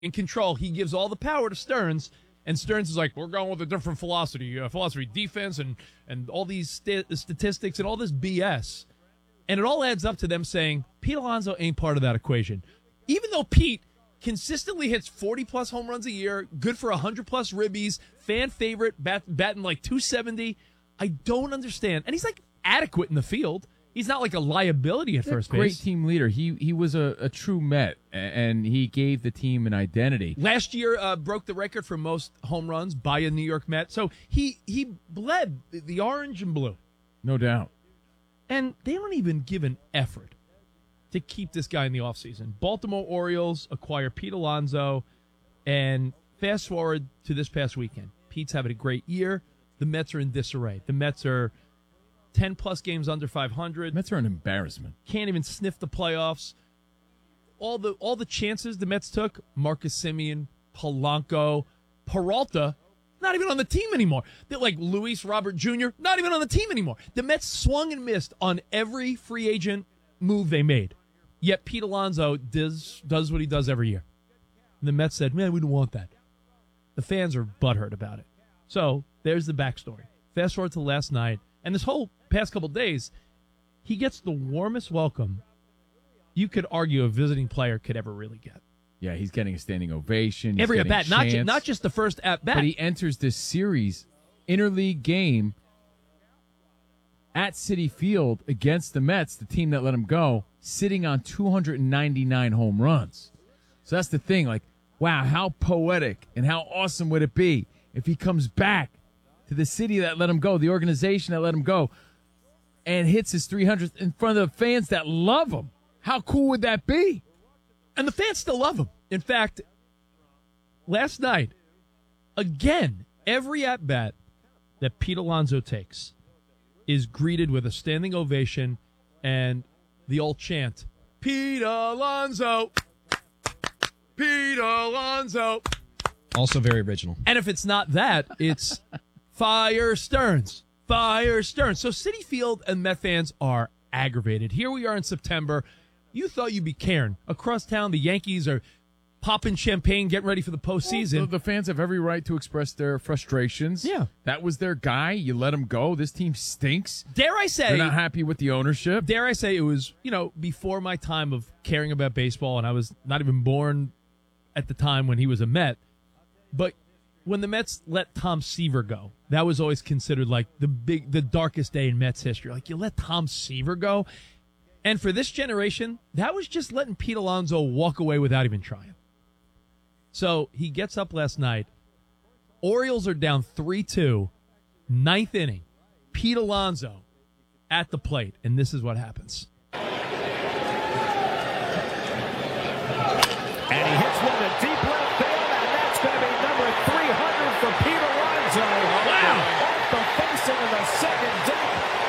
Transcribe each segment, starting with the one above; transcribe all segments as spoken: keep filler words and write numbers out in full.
in control. He gives all the power to Stearns, and Stearns is like, we're going with a different philosophy, uh, philosophy, defense, and, and all these st- statistics and all this B S. And it all adds up to them saying, Pete Alonso ain't part of that equation. Even though Pete consistently hits forty-plus home runs a year, good for one hundred-plus ribbies, fan favorite, bat, batting like two seventy, I don't understand. And he's like adequate in the field. He's not like a liability at first base. Great team leader. He he was a, a true Met, and he gave the team an identity. Last year uh, broke the record for most home runs by a New York Met. So he he bled the, the orange and blue. No doubt. And they don't even give an effort to keep this guy in the offseason. Baltimore Orioles acquire Pete Alonso, and fast forward to this past weekend. Pete's having a great year. The Mets are in disarray. The Mets are ten-plus games under five hundred. Mets are an embarrassment. Can't even sniff the playoffs. All the all the chances the Mets took, Marcus Semien, Polanco, Peralta, not even on the team anymore. They're like Luis Robert Junior, not even on the team anymore. The Mets swung and missed on every free agent move they made. Yet Pete Alonso does, does what he does every year. And the Mets said, man, we don't want that. The fans are butthurt about it. So there's the backstory. Fast forward to last night. And this whole past couple days, he gets the warmest welcome you could argue a visiting player could ever really get. Yeah, he's getting a standing ovation. He's Every at-bat, not, ju- not just the first at-bat. But he enters this series, interleague game, at Citi Field against the Mets, the team that let him go, sitting on two hundred ninety-nine home runs. So that's the thing. Like, wow, how poetic and how awesome would it be if he comes back to the city that let him go, the organization that let him go, and hits his three hundredth in front of the fans that love him. How cool would that be? And the fans still love him. In fact, last night, again, every at-bat that Pete Alonso takes is greeted with a standing ovation and the old chant, Pete Alonso, Pete Alonso. Also very original. And if it's not that, it's Fire Stearns. Fire Stearns. So Citi Field and Met fans are aggravated. Here we are in September. You thought you'd be caring. Across town, the Yankees are popping champagne, getting ready for the postseason. Well, the, the fans have every right to express their frustrations. Yeah. That was their guy. You let him go. This team stinks. Dare I say... They're not happy with the ownership. Dare I say it was, you know, before my time of caring about baseball, and I was not even born at the time when he was a Met. But when the Mets let Tom Seaver go, that was always considered like the big, the darkest day in Mets history. Like, you let Tom Seaver go? And for this generation, that was just letting Pete Alonso walk away without even trying. So he gets up last night. Orioles are down three two, ninth inning. Pete Alonso at the plate, and this is what happens. And he hits one to deep left field, and that's going to be number three hundred for Pete Alonso. Wow! Off the facing of the second deck.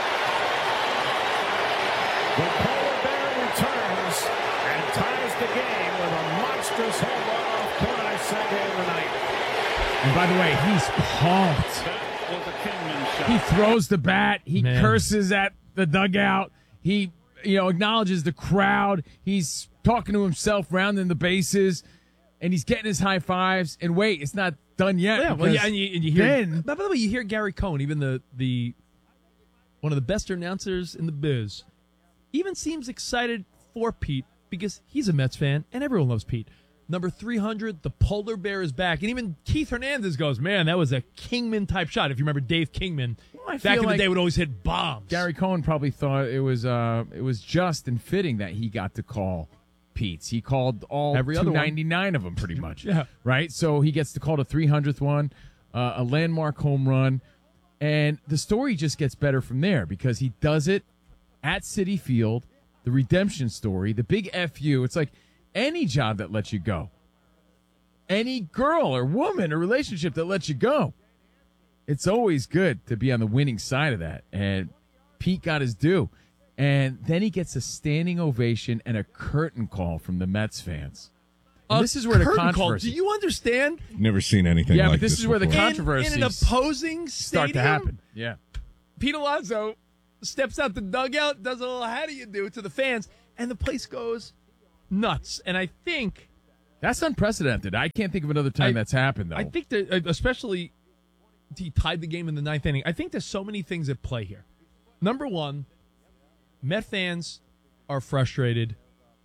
The Polar Bear returns and ties the game with a monstrous home run off Koronai Senga tonight. And by the way, he's pumped. That was a Kingman shot. He throws the bat. He Man. curses at the dugout. He, you know, acknowledges the crowd. He's talking to himself, rounding the bases, and he's getting his high fives. And wait, it's not done yet. Yeah, well, yeah, and you, and you hear. Then, by the way, you hear Gary Cohen, even the the one of the best announcers in the biz, even seems excited for Pete because he's a Mets fan and everyone loves Pete. Number three hundred, the Polar Bear is back. And even Keith Hernandez goes, man, that was a Kingman-type shot. If you remember Dave Kingman, well, back in like the day would always hit bombs. Gary Cohen probably thought it was uh, it was just and fitting that he got to call Pete's. He called all Every other two ninety-nine one. of them pretty much. Yeah. Right? So he gets to call the three hundredth one, uh, a landmark home run. And the story just gets better from there because he does it at Citi Field, the redemption story, the big F U. It's like any job that lets you go, any girl or woman or relationship that lets you go. It's always good to be on the winning side of that. And Pete got his due. And then he gets a standing ovation and a curtain call from the Mets fans. And A this is where the curtain call. controversy. Do you understand? Never seen anything Yeah, like but this this is where the before. con- In, Controversies in an opposing start stadium, to happen. Yeah. Pete Alonso steps out the dugout, does a little how do you do to the fans, and the place goes nuts. And I think That's unprecedented. I can't think of another time I- that's happened, though. I think that, uh, especially, he tied the game in the ninth inning. I think there's so many things at play here. Number one, Met fans are frustrated.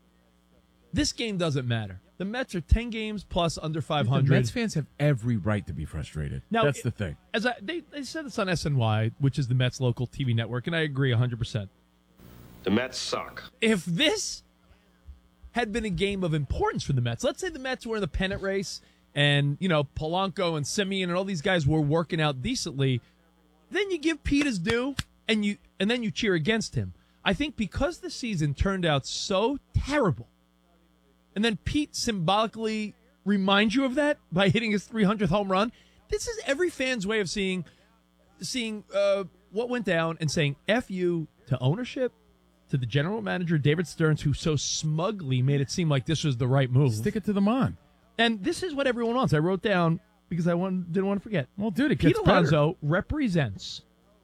This game doesn't matter. The Mets are ten games plus under five hundred. The Mets fans have every right to be frustrated. Now, That's the thing. As I, they, they said this on S N Y, which is the Mets' local T V network, and I agree one hundred percent. The Mets suck. If this had been a game of importance for the Mets, let's say the Mets were in the pennant race and, you know, Polanco and Semien and all these guys were working out decently, then you give Pete his due and you and then you cheer against him. I think because the season turned out so terrible, and then Pete symbolically reminds you of that by hitting his three hundredth home run, this is every fan's way of seeing seeing uh, what went down and saying F you to ownership, to the general manager, David Stearns, who so smugly made it seem like this was the right move. Stick it to the mon. And this is what everyone wants. I wrote down because I want, didn't want to forget. Well, dude, it Pete gets better. Alonso represents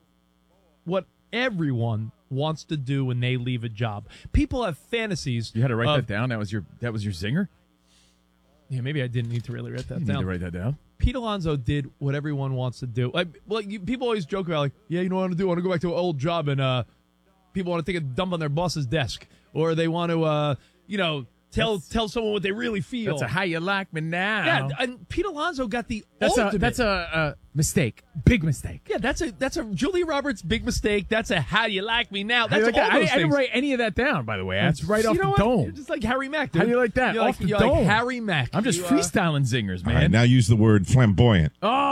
what everyone wants to do when they leave a job. People have fantasies. You had to write of- that down. That was your that was your zinger. Yeah, maybe I didn't need to really write that You down. need to write that down. Pete Alonso did what everyone wants to do. Like, well, you, people always joke about, like, yeah, you know what I want to do? I want to go back to an old job, and uh, people want to take a dump on their boss's desk, or they want to, uh, you know, tell That's- tell someone what they really feel. That's a how you like me now. yeah. And Pete Alonso got the that's a ultimate. that's a, a mistake. Big mistake. yeah. That's a that's a Julia Roberts big mistake. That's a how do you like me now? How do That's you like all that? I, those I didn't things. write any of that down, by the way. That's right You off know the what? dome. You're just like Harry Mack. Dude. How do you like that? You're Off like, the you're dome. like Harry Mack. I'm just You, uh, freestyling zingers, man. All right, now use the word flamboyant.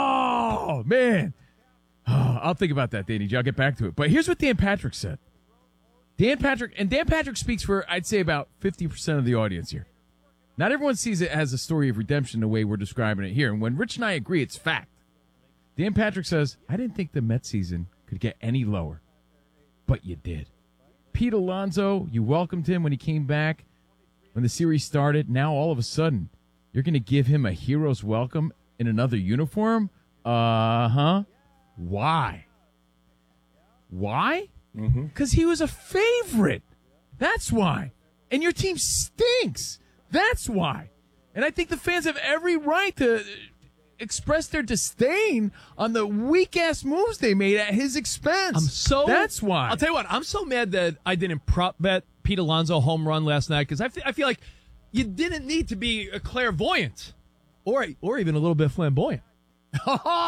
Oh, man. Oh, I'll think about that, Danny G. I'll get back to it. But here's what Dan Patrick said. Dan Patrick, and Dan Patrick speaks for, I'd say, about fifty percent of the audience here. Not everyone sees it as a story of redemption the way we're describing it here. And when Rich and I agree, it's fact. Dan Patrick says, I didn't think the Mets season could get any lower, but you did. Pete Alonso, you welcomed him when he came back, when the series started. Now, all of a sudden, you're going to give him a hero's welcome in another uniform? Uh-huh. Why? Why? Because he was a favorite. That's why. And your team stinks. That's why. And I think the fans have every right to express their disdain on the weak-ass moves they made at his expense. I'm so. That's why. I'll tell you what. I'm so mad that I didn't prop bet Pete Alonso home run last night because I feel, I feel like you didn't need to be a clairvoyant or or even a little bit flamboyant. to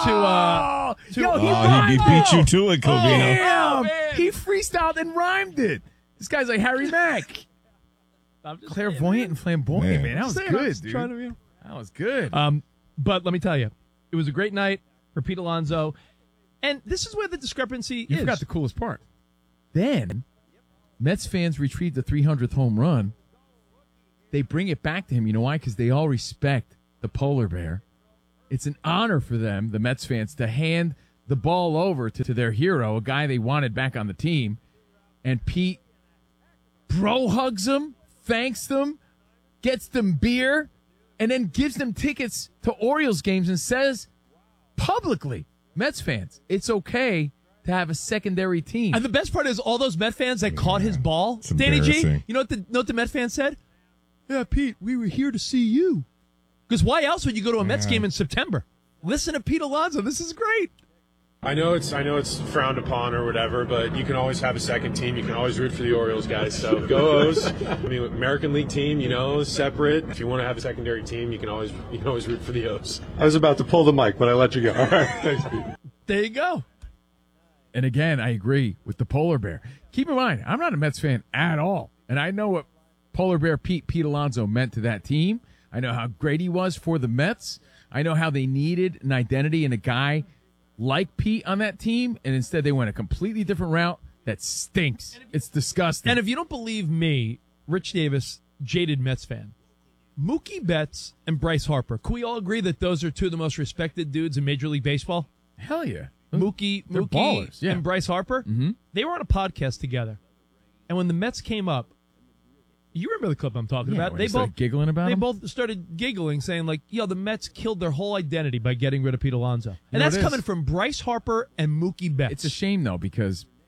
uh, to Yo, he Oh, rhymed he beat you it. to it, Covino. Damn. Oh, man. He freestyled and rhymed it. This guy's like Harry Mack. I'm just Clairvoyant and flamboyant, man. Man. That was saying, I'm good, just dude. trying to, you know. That was good. Um, but let me tell you, it was a great night for Pete Alonso, and this is where the discrepancy You is. forgot the coolest part. Then, Mets fans retrieve the three hundredth home run. They bring it back to him. You know why? Because they all respect the polar bear. It's an honor for them, the Mets fans, to hand the ball over to, to their hero, a guy they wanted back on the team. And Pete bro hugs them, thanks them, gets them beer, and then gives them tickets to Orioles games and says publicly, Mets fans, it's okay to have a secondary team. And the best part is all those Met fans that caught his ball. It's Danny G, embarrassing. you know what the know what the Met fans said? Yeah, Pete, we were here to see you. Because why else would you go to a Mets game in September? Listen to Pete Alonso. This is great. I know it's I know it's frowned upon or whatever, but you can always have a second team. You can always root for the Orioles, guys. So go O's. I mean, American League team, you know, separate. If you want to have a secondary team, you can always you can always root for the O's. I was about to pull the mic, but I let you go. All right, thanks, Pete. There you go. And again, I agree with the polar bear. Keep in mind, I'm not a Mets fan at all. And I know what polar bear Pete, Pete Alonso meant to that team. I know how great he was for the Mets. I know how they needed an identity and a guy like Pete on that team. And instead they went a completely different route that stinks. It's disgusting. And if you don't believe me, Rich Davis, jaded Mets fan, Mookie Betts and Bryce Harper, can we all agree that those are two of the most respected dudes in Major League Baseball? Hell yeah. Mookie, They're Mookie ballers, yeah. and Bryce Harper, mm-hmm. They were on a podcast together. And when the Mets came up, you remember the clip I'm talking Yeah, about? when They he started both giggling about They him? both started giggling, saying like, "Yo, the Mets killed their whole identity by getting rid of Pete Alonso," and You know that's it is. coming from Bryce Harper and Mookie Betts. It's a shame, though, because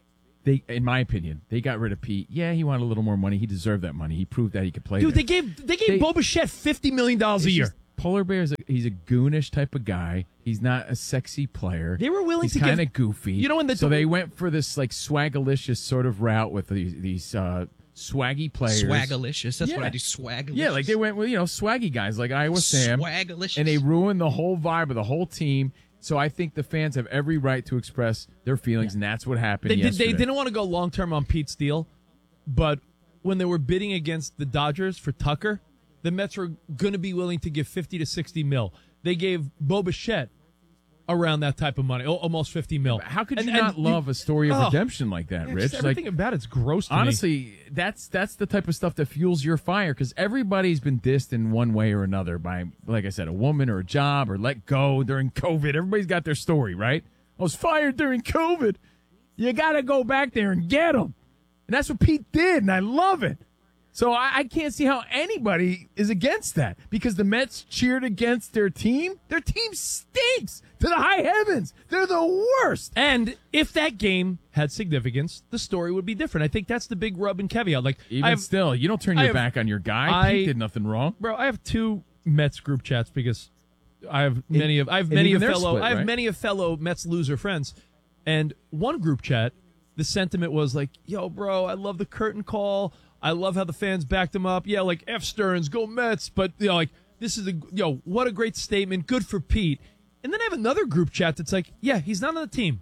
they, in my opinion, they got rid of Pete. Yeah, he wanted a little more money. He deserved that money. He proved that he could play. Dude, there. they gave they gave They- Bo Bichette fifty million dollars a It's year. just- Polar Bear is a, he's a goonish type of guy. He's not a sexy player. They were willing he's to give- kind of goofy. You know, when the- so they went for this like swagalicious sort of route with these these uh, swaggy players. Swagalicious. That's Yeah. what I do. Swagalicious. Yeah, like they went with you know swaggy guys like Iowa Sam, Swagalicious. and they ruined the whole vibe of the whole team. So I think the fans have every right to express their feelings, and that's what happened. They, did, yesterday. they didn't want to go long term on Pete's deal, but when they were bidding against the Dodgers for Tucker, the Mets were going to be willing to give fifty to sixty mil. They gave Bo Bichette around that type of money, al- almost fifty mil. How could you And- and not love a story of oh, redemption like that, yeah, Rich? just everything Like, about it's gross to me. honestly, that's that's the type of stuff that fuels your fire because everybody's been dissed in one way or another by, like I said, a woman or a job or let go during COVID. Everybody's got their story, right? I was fired during COVID. You got to go back there and get them. And that's what Pete did, and I love it. So I, I can't see how anybody is against that because the Mets cheered against their team. Their team stinks to the high heavens. They're the worst. And if that game had significance, the story would be different. I think that's the big rub and caveat. Like, Even I have, still, you don't turn I your have- back on your guy. I- Pete did nothing wrong. bro, I have two Mets group chats because I have many of I have and many even of they're fellow split, I have right? many of fellow Mets loser friends, and one group chat, the sentiment was like, "Yo, bro, I love the curtain call. I love how the fans backed him up. Yeah, like F Stearns, go Mets." But you know, like this is a yo, what a great statement. Good for Pete. And then I have another group chat that's like, "Yeah, he's not on the team.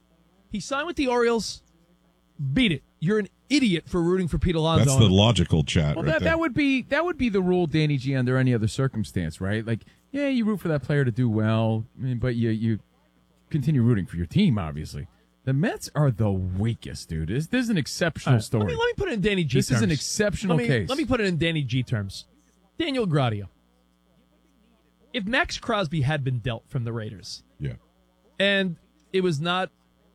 He signed with the Orioles. Beat it. You're an idiot for rooting for Pete Alonso." That's the logical chat Well, right that, there. that would be that would be the rule, Danny G, under any other circumstance, right? Like, yeah, you root for that player to do well, I mean, but you you continue rooting for your team, obviously. The Mets are the weakest, dude. This, this is an exceptional All right, story. Let me, let me put it in Danny G This is terms. an exceptional let me, case. Let me put it in Danny G terms. Daniel Gradio. If Max Crosby had been dealt from the Raiders, yeah. and it was not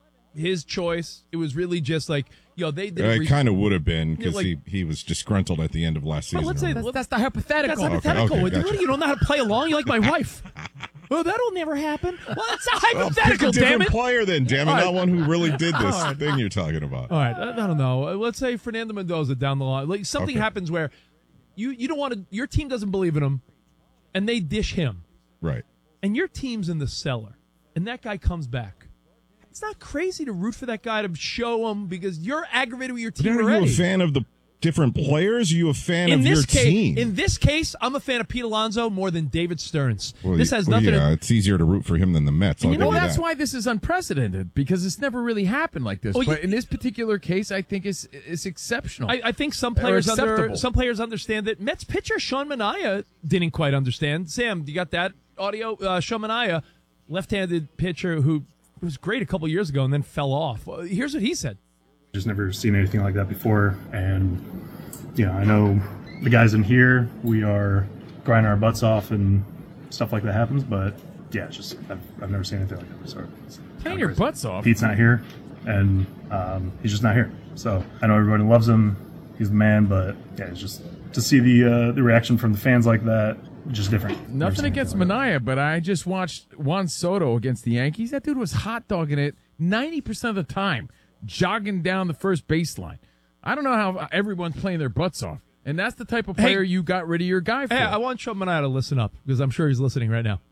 his choice, it was really just like, yo, they did Uh, a it re- kind of would have been because like- he, he was disgruntled at the end of last Well, season. let's say remember? that's, the hypothetical. That's Okay, hypothetical. okay, What, gotcha. you don't know how to play along? You like my wife? Well, that'll never happen. Well, that's a Well, pick a hypothetical, damn different it. player then, damn it. All right. Not one who really did this thing you're talking about. All right, I, I don't know. Uh, Let's say Fernando Mendoza down the line. Like something Okay. happens where you you don't want to. Your team doesn't believe in him, and they dish him. Right. And your team's in the cellar, and that guy comes back. It's not crazy to root for that guy to show him because you're aggravated with your But team are you already. a fan of the different players? Are you a fan in of this your case, team? in this case, I'm a fan of Pete Alonso more than David Stearns. well, this y- has well, nothing. Yeah, to, it's easier to root for him than the Mets. I'll You know, give you that's that. why this is unprecedented because it's never really happened like this. Well, but you- in this particular case, I think it's it's exceptional. I, I think some Or players under, acceptable. some players understand that. Mets pitcher Sean Manaea didn't quite understand. Sam, you got that audio? Uh, Sean Manaea, left-handed pitcher who was great a couple years ago and then fell off. Uh, Here's what he said. Just never seen anything like that before. And, you know, I know the guys in here, we are grinding our butts off and stuff like that happens. But, yeah, it's just, I've, I've never seen anything like that before. It's Playing kinda your crazy. butts off. Pete's not here, and um, he's just not here. So I know everybody loves him. He's the man, but, yeah, it's just to see the uh, the reaction from the fans like that, just different. Never Nothing seen against anything like that. Manaea, but I just watched Juan Soto against the Yankees. That dude was hot dogging it ninety percent of the time, jogging down the first baseline. I don't know how everyone's playing their butts off. And that's the type of Hey. player you got rid of your guy for. Hey, I want Sean Manaea to listen up because I'm sure he's listening right now.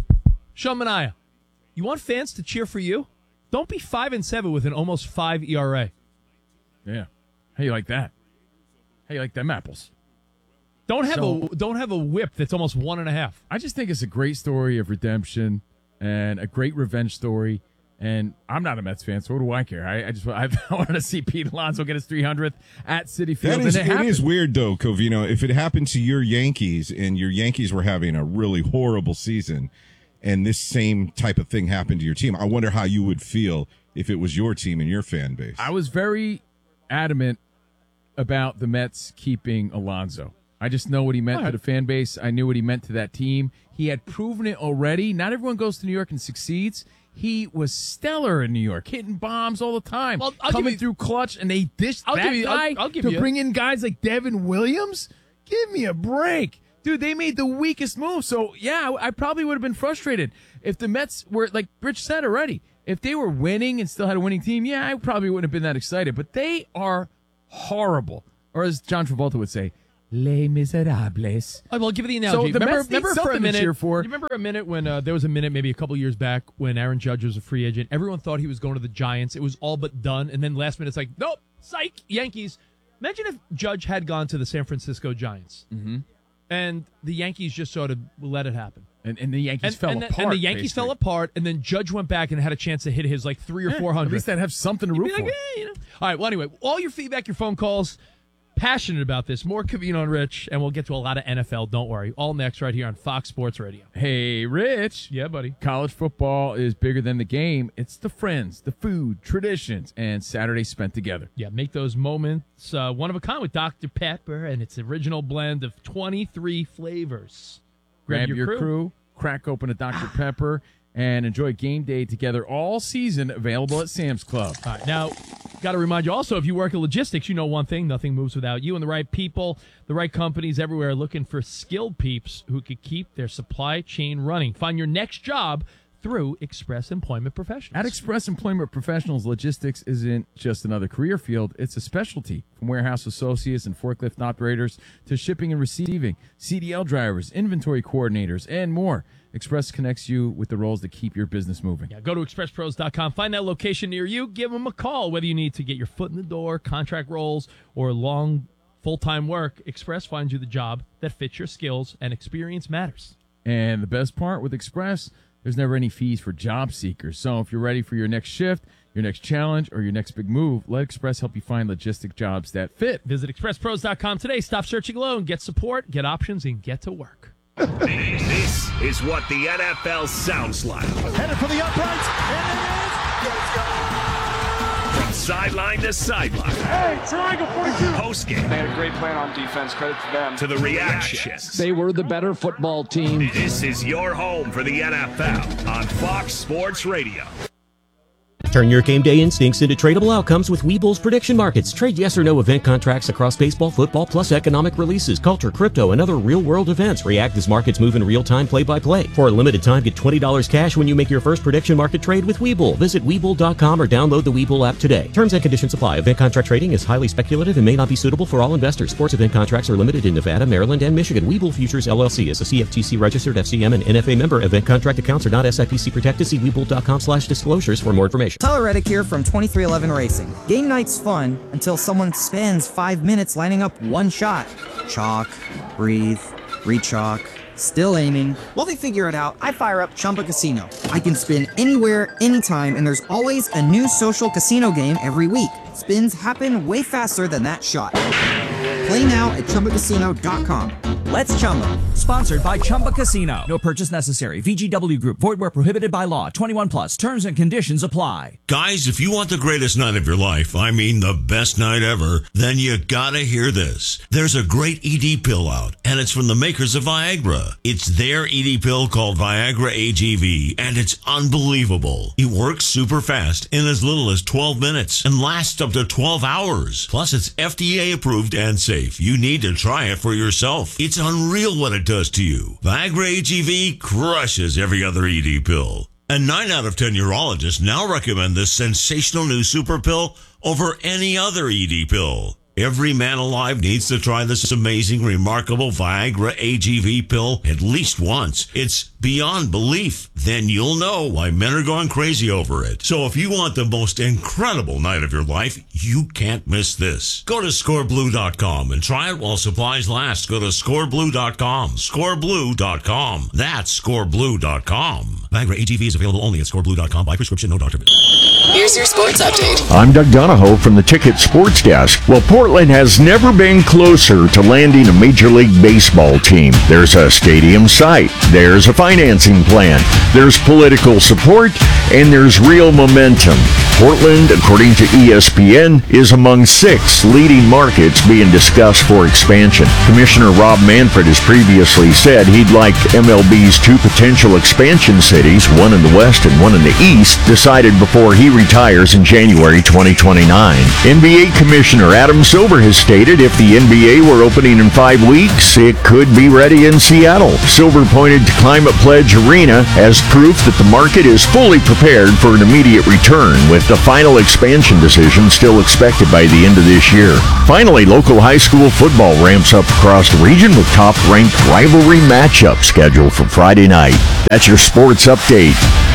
Sean Manaea, you want fans to cheer for you? Don't be five and seven with an almost five E R A. yeah. How you like that? How you like them apples? Don't have So- a don't have a whip that's almost one and a half. I just think it's a great story of redemption and a great revenge story. And I'm not a Mets fan, so what do I care? I, I just I, I want to see Pete Alonso get his three hundredth at Citi Field. That is, and it it happened. is weird, though, Covino. If it happened to your Yankees and your Yankees were having a really horrible season and this same type of thing happened to your team, I wonder how you would feel if it was your team and your fan base. I was very adamant about the Mets keeping Alonso. I just know what he meant All right. to the fan base. I knew what he meant to that team. He had proven it already. Not everyone goes to New York and succeeds. He was stellar in New York, hitting bombs all the time, Well, I'll give coming you- through clutch, and they dished I'll that give you- I'll- guy I'll give to you- bring in guys like Devin Williams. Give me a break. Dude, they made the weakest move. So, yeah, I I probably would have been frustrated if the Mets were, like Rich said already, If they were winning and still had a winning team, yeah, I probably wouldn't have been that excited. But they are horrible. Or as John Travolta would say, Les Miserables. I will give you the analogy. So the remember, Mets need remember for a something to minute. cheer for. You remember a minute when uh, there was a minute, maybe a couple years back, when Aaron Judge was a free agent. Everyone thought he was going to the Giants. It was all but done, and then last minute, it's like, nope, psych, Yankees. Imagine if Judge had gone to the San Francisco Giants, Mm-hmm. and the Yankees just sort of let it happen. And, and the Yankees And, fell and, the, apart. and the Yankees basically. fell apart, and then Judge went back and had a chance to hit his like three or Yeah, four hundred. At least they'd have something to You'd root be for. like, eh, you know. All right. Well, anyway, all your feedback, your phone calls, passionate about this. More Covino and Rich, and we'll get to a lot of N F L. Don't worry. All next right here on Fox Sports Radio. Hey, Rich. Yeah, buddy. College football is bigger than the game. It's the friends, the food, traditions, and Saturdays spent together. Yeah, make those moments uh, one of a kind with Doctor Pepper and its original blend of twenty-three flavors. Grab your, crew. crack open a Doctor Pepper, and enjoy game day together all season. Available at Sam's Club. All right, now, got to remind you also, if you work in logistics, you know one thing, nothing moves without you and the right people, the right companies everywhere looking for skilled peeps who could keep their supply chain running. Find your next job through Express Employment Professionals. At Express Employment Professionals, logistics isn't just another career field, it's a specialty. From warehouse associates and forklift operators to shipping and receiving, C D L drivers, inventory coordinators, and more. Express connects you with the roles that keep your business moving. Yeah, go to express pros dot com. Find that location near you. Give them a call, whether you need to get your foot in the door, contract roles, or long full-time work. Express finds you the job that fits your skills, and experience matters. And the best part with Express, there's never any fees for job seekers. So if you're ready for your next shift, your next challenge, or your next big move, let Express help you find logistic jobs that fit. Visit express pros dot com today. Stop searching alone. Get support, get options, and get to work. This is what the N F L sounds like. Headed for the uprights, and it is. From sideline to sideline. Hey, triangle forty-two. Postgame. They had a great plan on defense. Credit to them. To the reactions. They were the better football team. This is your home for the N F L on Fox Sports Radio. Turn your game day instincts into tradable outcomes with Webull's prediction markets. Trade yes or no event contracts across baseball, football, plus economic releases, culture, crypto, and other real-world events. React as markets move in real time, play-by-play. For a limited time, get twenty dollars cash when you make your first prediction market trade with Webull. Visit Webull dot com or download the Webull app today. Terms and conditions apply. Event contract trading is highly speculative and may not be suitable for all investors. Sports event contracts are limited in Nevada, Maryland, and Michigan. Webull Futures, L L C is a C F T C-registered F C M and N F A member. Event contract accounts are not S I P C protected. See Webull dot com slash disclosures for more information. Tyler Reddick here from twenty-three eleven Racing. Game night's fun until someone spends five minutes lining up one shot. Chalk, breathe, re-chalk, still aiming. While they figure it out, I fire up Chumba Casino. I can spin anywhere, anytime, and there's always a new social casino game every week. Spins happen way faster than that shot. Play now at Chumba Casino dot com. Let's Chumba. Sponsored by Chumba Casino. No purchase necessary. V G W Group. Void where prohibited by law. twenty-one plus. Terms and conditions apply. Guys, if you want the greatest night of your life, I mean the best night ever, then you gotta hear this. There's a great E D pill out, and it's from the makers of Viagra. It's their E D pill called Viagra A G V, and it's unbelievable. It works super fast in as little as twelve minutes and lasts up to twelve hours. Plus, it's F D A approved and safe. You need to try it for yourself. It's unreal what it does to you. Viagra A G V crushes every other E D pill. And nine out of ten urologists now recommend this sensational new super pill over any other E D pill. Every man alive needs to try this amazing, remarkable Viagra A G V pill at least once. It's beyond belief. Then you'll know why men are going crazy over it. So if you want the most incredible night of your life, you can't miss this. Go to score blue dot com and try it while supplies last. Go to score blue dot com. score blue dot com. That's score blue dot com. Viagra A G V is available only at score blue dot com by prescription, no doctor visit. Here's your sports update. I'm Doug Donahoe from the Ticket Sports Desk. Well, Portland has never been closer to landing a Major League Baseball team. There's a stadium site, there's a financing plan, there's political support, and there's real momentum. Portland, according to E S P N, is among six leading markets being discussed for expansion. Commissioner Rob Manfred has previously said he'd like M L B's two potential expansion cities, one in the west and one in the east, decided before he retires in January twenty twenty-nine. N B A Commissioner Adam Silver has stated if the N B A were opening in five weeks, it could be ready in Seattle. Silver pointed to Climate Pledge Arena as proof that the market is fully prepared for an immediate return, with the final expansion decision still expected by the end of this year. Finally, local high school football ramps up across the region with top-ranked rivalry matchup scheduled for Friday night. That's your sports update.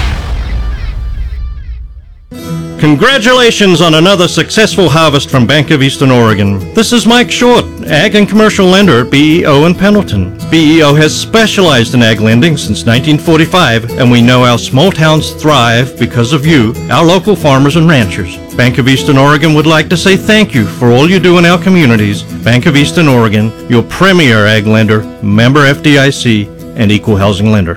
Congratulations on another successful harvest from Bank of Eastern Oregon. This is Mike Short, Ag and Commercial Lender at B E O in Pendleton. B E O has specialized in ag lending since nineteen forty-five, and we know our small towns thrive because of you, our local farmers and ranchers. Bank of Eastern Oregon would like to say thank you for all you do in our communities. Bank of Eastern Oregon, your premier ag lender, member F D I C, and equal housing lender.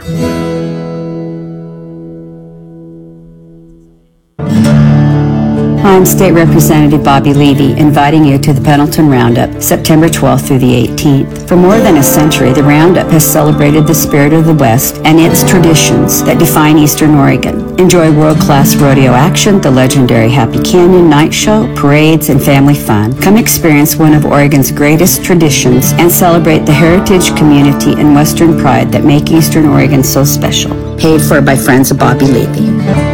I'm State Representative Bobby Levy, inviting you to the Pendleton Roundup, September twelfth through the eighteenth. For more than a century, the Roundup has celebrated the spirit of the West and its traditions that define Eastern Oregon. Enjoy world-class rodeo action, the legendary Happy Canyon Night Show, parades, and family fun. Come experience one of Oregon's greatest traditions and celebrate the heritage, community, and Western pride that make Eastern Oregon so special. Paid for by friends of Bobby Levy.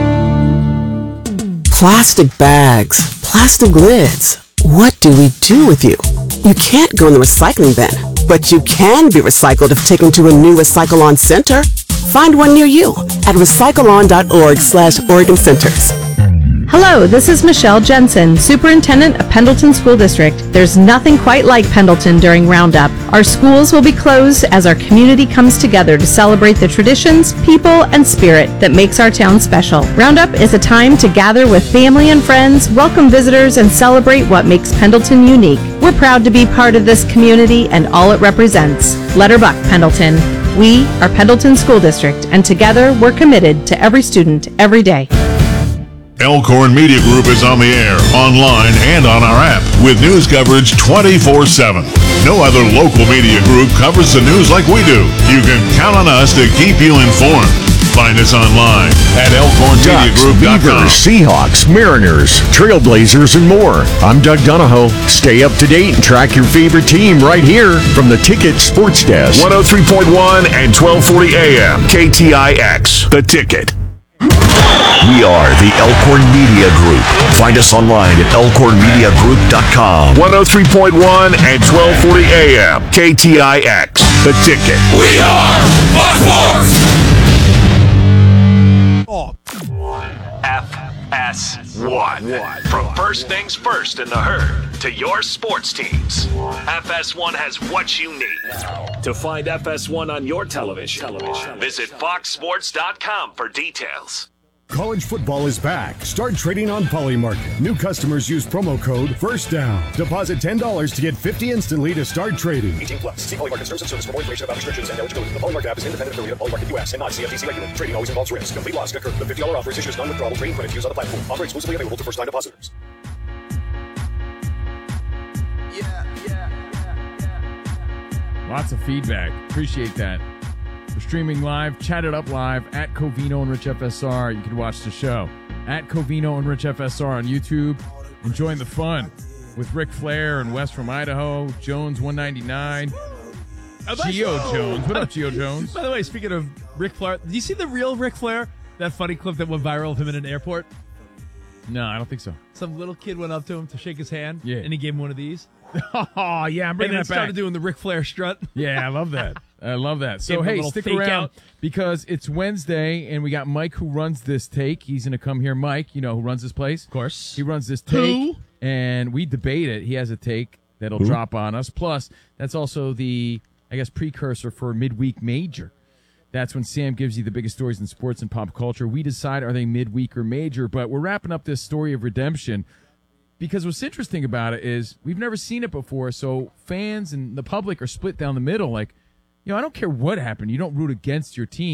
Plastic bags, plastic lids. What do we do with you? You can't go in the recycling bin, but you can be recycled if taken to a new Recycle-On Center. Find one near you at recycleon.org slash Oregon Centers. Hello, this is Michelle Jensen, Superintendent of Pendleton School District. There's nothing quite like Pendleton during Roundup. Our schools will be closed as our community comes together to celebrate the traditions, people, and spirit that makes our town special. Roundup is a time to gather with family and friends, welcome visitors, and celebrate what makes Pendleton unique. We're proud to be part of this community and all it represents. Letterbuck, Pendleton. We are Pendleton School District, and together we're committed to every student every day. Elkhorn Media Group is on the air, online, and on our app with news coverage twenty-four seven. No other local media group covers the news like we do. You can count on us to keep you informed. Find us online at elkhorn media group dot com. Beavers, Seahawks, Mariners, Trailblazers, and more. I'm Doug Donahoe. Stay up to date and track your favorite team right here from the Ticket Sports Desk. one oh three point one and twelve forty A M K T I X, The Ticket. We are the Elkhorn Media Group. Find us online at elkhorn media group dot com. one oh three point one and twelve forty A M K T I X, The Ticket. We are Fox Sports! F S one. From first things first in the herd to your sports teams, F S one has what you need. To find F S one on your television, visit fox sports dot com for details. College football is back. Start trading on Polymarket. New customers use promo code FIRSTDOWN. Deposit ten dollars to get fifty dollars instantly to start trading. eighteen plus. See Polymarket terms and service for more information about restrictions and eligibility. The Polymarket app is an independent affiliate of Polymarket U S and not C F T C regulated. Trading always involves risk. Complete loss can occur. The fifty dollars offer is issued as non-withdrawable trading credit used on the platform. Offer exclusively available to first-time depositors. Lots of feedback. Appreciate that. We're streaming live, chat it up live at Covino and Rich F S R. You can watch the show at Covino and Rich F S R on YouTube. Enjoying the fun with Ric Flair and Wes from Idaho, Jones one ninety-nine, Geo Jones. What up, Geo Jones? By the way, speaking of Ric Flair, did you see the real Ric Flair? That funny clip that went viral of him in an airport? No, I don't think so. Some little kid went up to him to shake his hand, yeah, and he gave him one of these. Oh, yeah, I'm bringing and that then started back. doing the Ric Flair strut. Yeah, I love that. I love that. So, Give him a hey, little stick fake around out. because it's Wednesday, and we got Mike who runs this take. He's going to come here. Mike, you know, who runs this place? Of course. He runs this take, Who? and we debate it. He has a take that'll Who? drop on us. Plus, that's also the, I guess, precursor for Midweek Major. That's when Sam gives you the biggest stories in sports and pop culture. We decide, are they midweek or major? But we're wrapping up this story of redemption because what's interesting about it is we've never seen it before, so fans and the public are split down the middle. Like, you know, I don't care what happened. You don't root against your team. But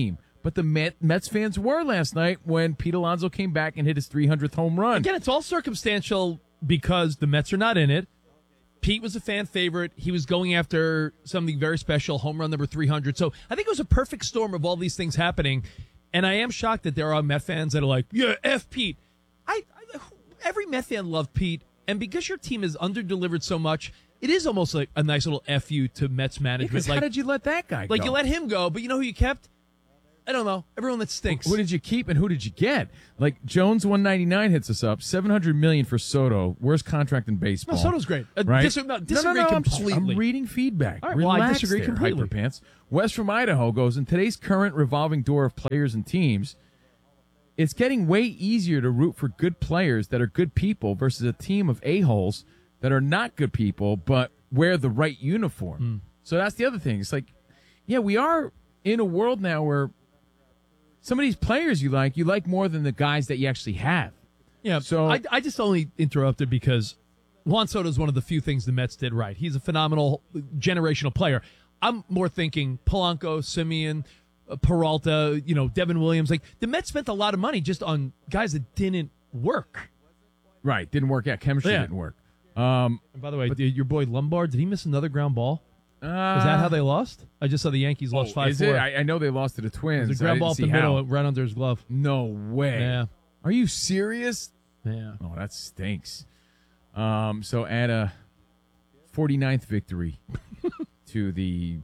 but the Met, Mets fans were last night when Pete Alonso came back and hit his three hundredth home run. Again, it's all circumstantial because the Mets are not in it. Pete was a fan favorite. He was going after something very special, home run number three hundred. So I think it was a perfect storm of all these things happening. And I am shocked that there are Met fans that are like, yeah, F Pete. I, I Every Met fan loved Pete. And because your team has underdelivered so much, it is almost like a nice little F you to Mets management. Yeah, like, how did you let that guy like go? Like, you let him go, but you know who you kept? I don't know. Everyone that stinks. Who did you keep and who did you get? Like Jones one ninety-nine hits us up. seven hundred million dollars for Soto. Worst contract in baseball. No, Soto's great. Uh, right? dis- no, disagree no, no, no, I'm, completely. I'm reading feedback. All right, Relax well, I disagree there, completely. Hyperpants. Wes from Idaho goes, in today's current revolving door of players and teams, it's getting way easier to root for good players that are good people versus a team of a-holes that are not good people but wear the right uniform. Mm. So that's the other thing. It's like, yeah, we are in a world now where some of these players you like, you like more than the guys that you actually have. Yeah, so I, I just only interrupted because Juan Soto is one of the few things the Mets did right. He's a phenomenal generational player. I'm more thinking Polanco, Simeon, uh, Peralta, you know, Devin Williams. Like, the Mets spent a lot of money just on guys that didn't work. Right, didn't work out. Chemistry Yeah. didn't work. Um, and by the way, your boy Lombard, did he miss another ground ball? Uh, is that how they lost? I just saw the Yankees lost oh, five is four. it? I, I know they lost to the Twins. There's a ground I ball didn't up the see how. middle, right under his glove. No way. Yeah. Are you serious? Yeah. Oh, that stinks. Um, so add a forty-ninth victory to the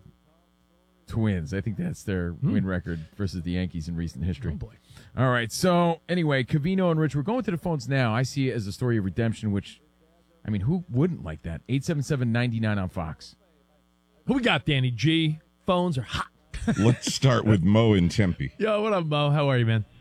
Twins. I think that's their Hmm. win record versus the Yankees in recent history. Oh, boy. All right. So anyway, Covino and Rich, we're going to the phones now. I see it as a story of redemption, which, I mean, who wouldn't like that? eight seven seven, nine nine on Fox. Who we got, Danny G? Phones are hot. Let's start with Mo in Tempe. Yo, what up, Mo? How are you, man?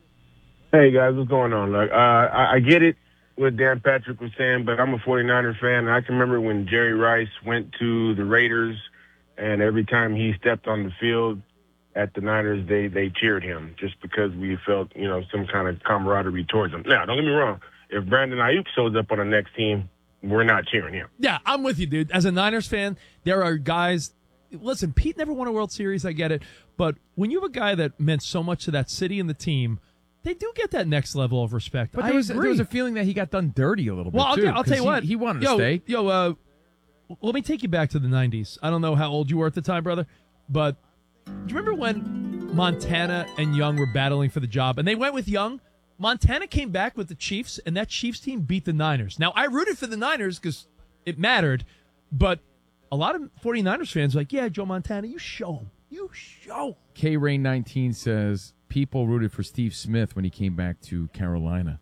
Hey, guys, what's going on? Look, uh, I, I get it what Dan Patrick was saying, but I'm a 49er fan, and I can remember when Jerry Rice went to the Raiders, and every time he stepped on the field at the Niners, they, they cheered him just because we felt, you know, some kind of camaraderie towards him. Now, don't get me wrong. If Brandon Ayuk shows up on the next team, we're not cheering him. Yeah, I'm with you, dude. As a Niners fan, there are guys. Listen, Pete never won a World Series. I get it. But when you have a guy that meant so much to that city and the team, they do get that next level of respect. But I there was, agree. there was a feeling that he got done dirty a little well, bit, I'll, too. t- I'll tell you he, what. He wanted yo, to stay. Yo, uh, let me take you back to the nineties. I don't know how old you were at the time, brother, but do you remember when Montana and Young were battling for the job? And they went with Young. Montana came back with the Chiefs, and that Chiefs team beat the Niners. Now, I rooted for the Niners because it mattered, but a lot of 49ers fans are like, yeah, Joe Montana, you show him. You show him. K Rain nineteen says people rooted for Steve Smith when he came back to Carolina.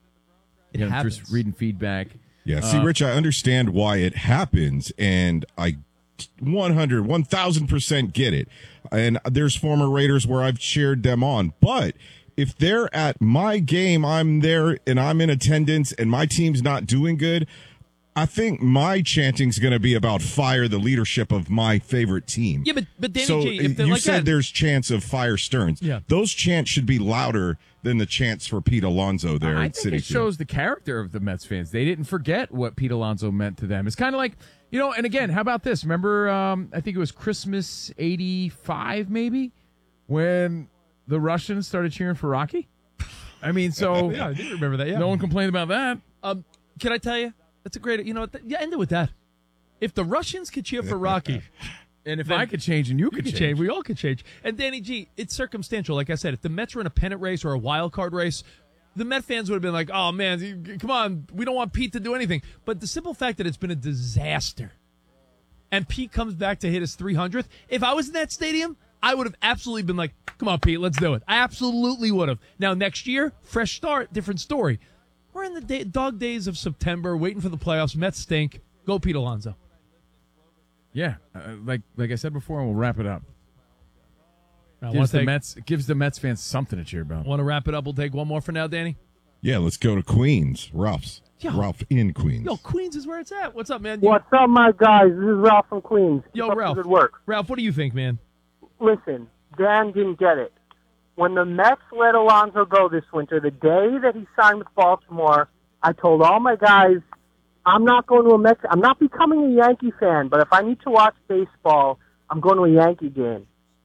It Again, happens. just reading feedback. Yeah, see, Uh, Rich, I understand why it happens, and I one hundred, one thousand percent get it. And there's former Raiders where I've cheered them on. But if they're at my game, I'm there, and I'm in attendance, and my team's not doing good, I think my chanting's going to be about fire the leadership of my favorite team. Yeah, but, but Danny so G, if they're you like said that, there's chants of fire Stearns. Yeah. Those chants should be louder than the chants for Pete Alonso there I at think Citi it Field. shows the character of the Mets fans. They didn't forget what Pete Alonso meant to them. It's kind of like, you know, and again, how about this? Remember, um, I think it was Christmas eighty-five, maybe, when the Russians started cheering for Rocky? I mean, so yeah, I did remember that. Yeah, no one complained about that. Um, can I tell you? That's a great. You know, th- yeah, end it with that. If the Russians could cheer for Rocky, and if then I could change and you could could change. we all could change. And Danny G, it's circumstantial. Like I said, if the Mets were in a pennant race or a wild card race, the Met fans would have been like, "Oh man, you- come on, we don't want Pete to do anything." But the simple fact that it's been a disaster, and Pete comes back to hit his three hundredth. If I was in that stadium, I would have absolutely been like, "Come on, Pete, let's do it." I absolutely would have. Now next year, fresh start, different story. We're in the day, dog days of September, waiting for the playoffs. Mets stink. Go Pete Alonso. Yeah, uh, like like I said before, and we'll wrap it up. I Gives wanna the take- Mets it gives the Mets fans something to cheer about. Want to wrap it up? We'll take one more for now, Danny. Yeah, let's go to Queens. Ralph's. Yo. Ralph in Queens. Yo, Queens is where it's at. What's up, man? What's up, my guys? This is Ralph from Queens. Yo, Keep up the Ralph. Good work. Ralph, what do you think, man? Listen, Dan didn't get it. When the Mets let Alonso go this winter, the day that he signed with Baltimore, I told all my guys, I'm not going to a Mets. I'm not becoming a Yankee fan, but if I need to watch baseball, I'm going to a Yankee game.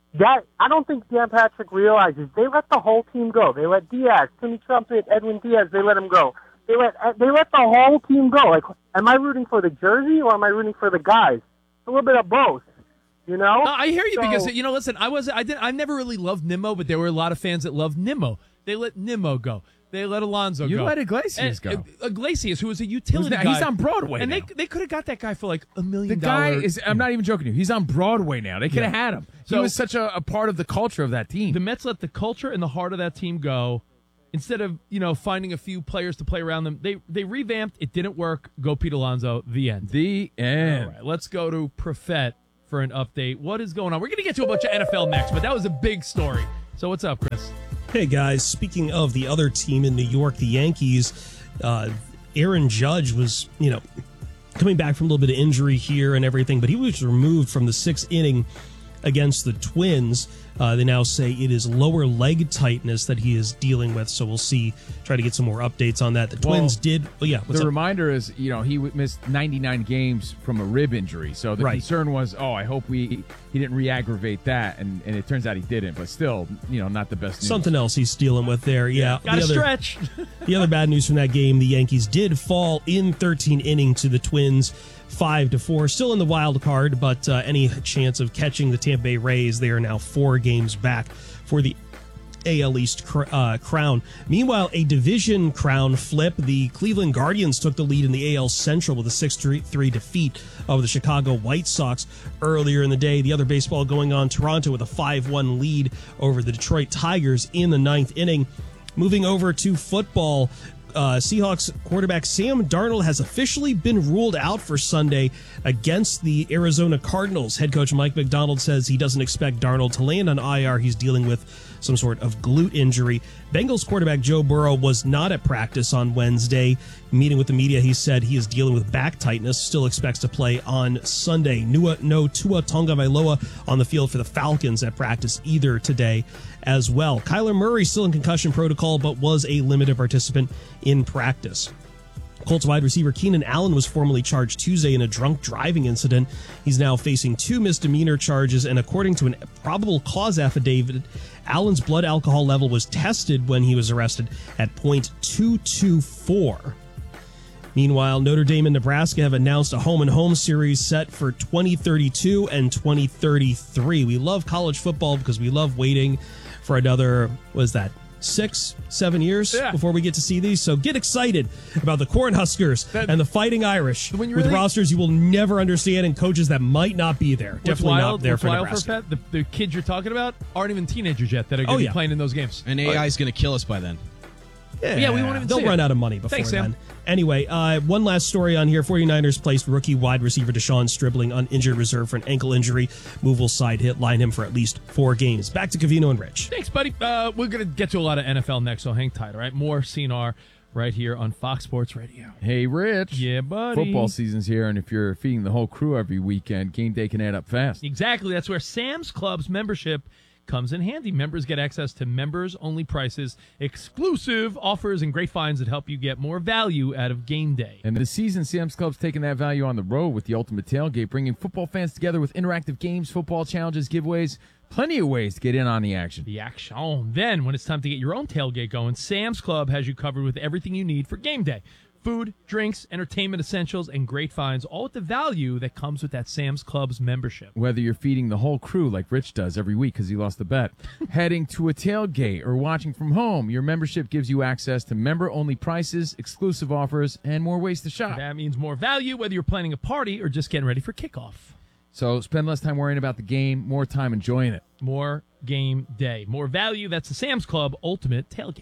that I don't think Dan Patrick realizes they let the whole team go. They let Diaz, Timmy Trumpet, Edwin Diaz, they let him go. They let they let the whole team go. Like, am I rooting for the jersey or am I rooting for the guys? It's a little bit of both. You know? No, I hear you so, because you know. Listen, I was I did I never really loved Nimmo, but there were a lot of fans that loved Nimmo. They let Nimmo go. They let Alonso you go. You let Iglesias and, go. Uh, Iglesias, who was a utility guy. guy. He's on Broadway and now. they they could have got that guy for like a million the guy dollars. is. I'm not even joking you. He's on Broadway now. They could have Yeah. had him. So, he was such a, a part of the culture of that team. The Mets let the culture and the heart of that team go. Instead of, you know, finding a few players to play around them, they they revamped. It didn't work. Go Pete Alonso. The end. The end. All right, let's go to Profet for an update. What is going on? We're going to get to a bunch of N F L next, but that was a big story. So what's up, Chris? Hey, guys. Speaking of the other team in New York, the Yankees, uh, Aaron Judge was, you know, coming back from a little bit of injury here and everything, but he was removed from the sixth inning against the Twins. Uh, they now say it is lower leg tightness that he is dealing with, so we'll see. Try to get some more updates on that. The Twins well, did. Oh, yeah. What's the up? reminder is, you know, he missed ninety-nine games from a rib injury. So the right. concern was, oh, I hope we he didn't re-aggravate that, and, and it turns out he didn't. But still, you know, not the best news. Something else he's dealing with there. Yeah, Got to the other, stretch. The other bad news from that game: the Yankees did fall in thirteen inning to the Twins. Five to four, still in the wild card, but uh, any chance of catching the Tampa Bay Rays, they are now four games back for the A L East cr- uh, crown. Meanwhile, a division crown flip. The Cleveland Guardians took the lead in the A L Central with a six three defeat of the Chicago White Sox earlier in the day. The other baseball going on, Toronto with a five one lead over the Detroit Tigers in the ninth inning. Moving over to football, Uh, Seahawks quarterback Sam Darnold has officially been ruled out for Sunday against the Arizona Cardinals. Head coach Mike McDonald says he doesn't expect Darnold to land on I R. He's dealing with some sort of glute injury. Bengals quarterback Joe Burrow was not at practice on Wednesday. Meeting with the media, he said he is dealing with back tightness, still expects to play on Sunday. No Tua Tagovailoa on the field for the Falcons at practice either today as well. Kyler Murray still in concussion protocol, but was a limited participant in practice. Colts wide receiver Keenan Allen was formally charged Tuesday in a drunk driving incident. He's now facing two misdemeanor charges, and according to a probable cause affidavit, Allen's blood alcohol level was tested when he was arrested at point two two four. Meanwhile, Notre Dame and Nebraska have announced a home-and-home series set for twenty thirty-two and twenty thirty-three. We love college football because we love waiting for another, what is that, six, seven years yeah. before we get to see these. So get excited about the Cornhuskers that, and the Fighting Irish with really, rosters you will never understand and coaches that might not be there. What's Definitely wild, not there what's for wild Nebraska. For Pat, the, the kids you're talking about aren't even teenagers yet that are going to oh, be yeah. playing in those games. And A I is going to kill us by then. Yeah, yeah, we won't even They'll see run it. out of money before Thanks, then. Sam. Anyway, uh, one last story on here. 49ers placed rookie wide receiver Deshaun Stribling on injured reserve for an ankle injury. Move will side hit, line him for at least four games. Back to Covino and Rich. Thanks, buddy. Uh, we're going to get to a lot of N F L next, so hang tight, all right? More C N R right here on Fox Sports Radio. Hey, Rich. Yeah, buddy. Football season's here, and if you're feeding the whole crew every weekend, game day can add up fast. Exactly. That's where Sam's Club's membership comes in handy. Members get access to members-only prices, exclusive offers, and great finds that help you get more value out of game day. And this season, Sam's Club's taking that value on the road with the Ultimate Tailgate, bringing football fans together with interactive games, football challenges, giveaways, plenty of ways to get in on the action. The action. Then, when it's time to get your own tailgate going, Sam's Club has you covered with everything you need for game day. Food, drinks, entertainment essentials, and great finds, all with the value that comes with that Sam's Club's membership. Whether you're feeding the whole crew like Rich does every week because he lost the bet, heading to a tailgate, or watching from home, your membership gives you access to member-only prices, exclusive offers, and more ways to shop. That means more value whether you're planning a party or just getting ready for kickoff. So spend less time worrying about the game, more time enjoying it. More game day. More value. That's the Sam's Club Ultimate Tailgate.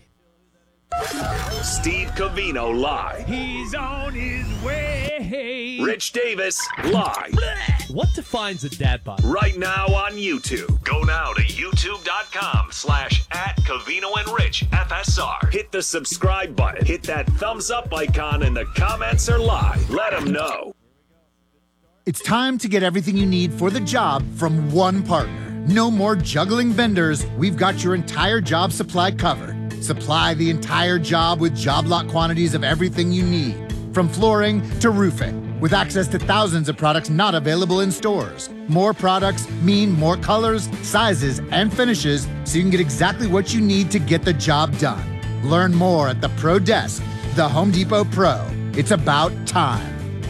Steve Covino live. He's on his way. Rich Davis live. What defines a dad bod? Right now on YouTube. Go now to youtube.com slash at Covino and Rich F S R. Hit the subscribe button. Hit that thumbs up icon, and the comments are live. Let them know. It's time to get everything you need for the job from one partner. No more juggling vendors. We've got your entire job supply covered. Supply the entire job with job lot quantities of everything you need, from flooring to roofing. with access to thousands of products not available in stores. More products mean more colors, sizes, and finishes, so you can get exactly what you need to get the job done. Learn more at the Pro Desk, the Home Depot Pro. It's about time.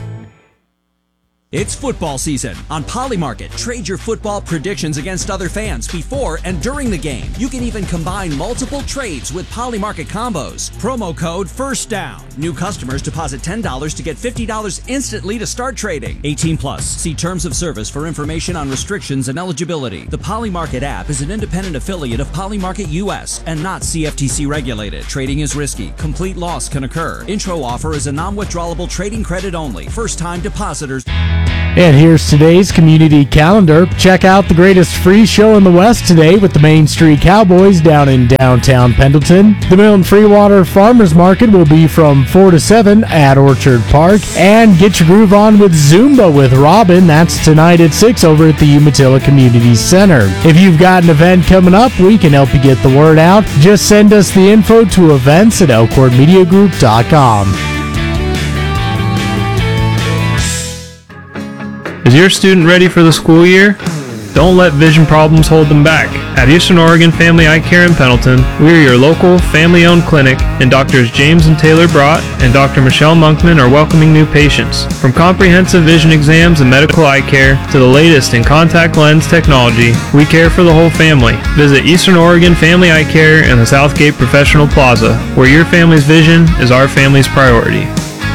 It's football season. On Polymarket, trade your football predictions against other fans before and during the game. You can even combine multiple trades with Polymarket combos. Promo code FIRSTDOWN. New customers deposit ten dollars to get fifty dollars instantly to start trading. eighteen plus. See terms of service for information on restrictions and eligibility. The Polymarket app is an independent affiliate of Polymarket U S and not C F T C regulated. Trading is risky. Complete loss can occur. Intro offer is a non-withdrawable trading credit only. First-time depositors. And here's today's community calendar. Check out the greatest free show in the West today with the Main Street Cowboys down in downtown Pendleton. The Milton Freewater Farmers Market will be from four to seven at Orchard Park. And get your groove on with Zumba with Robin. That's tonight at six over at the Umatilla Community Center. If you've got an event coming up, we can help you get the word out. Just send us the info to events at elkhorn media group dot com. Is your student ready for the school year? Don't let vision problems hold them back. At Eastern Oregon Family Eye Care in Pendleton, we are your local family-owned clinic, and Doctors James and Taylor Brott and Doctor Michelle Monkman are welcoming new patients. From comprehensive vision exams and medical eye care to the latest in contact lens technology, we care for the whole family. Visit Eastern Oregon Family Eye Care in the Southgate Professional Plaza, where your family's vision is our family's priority.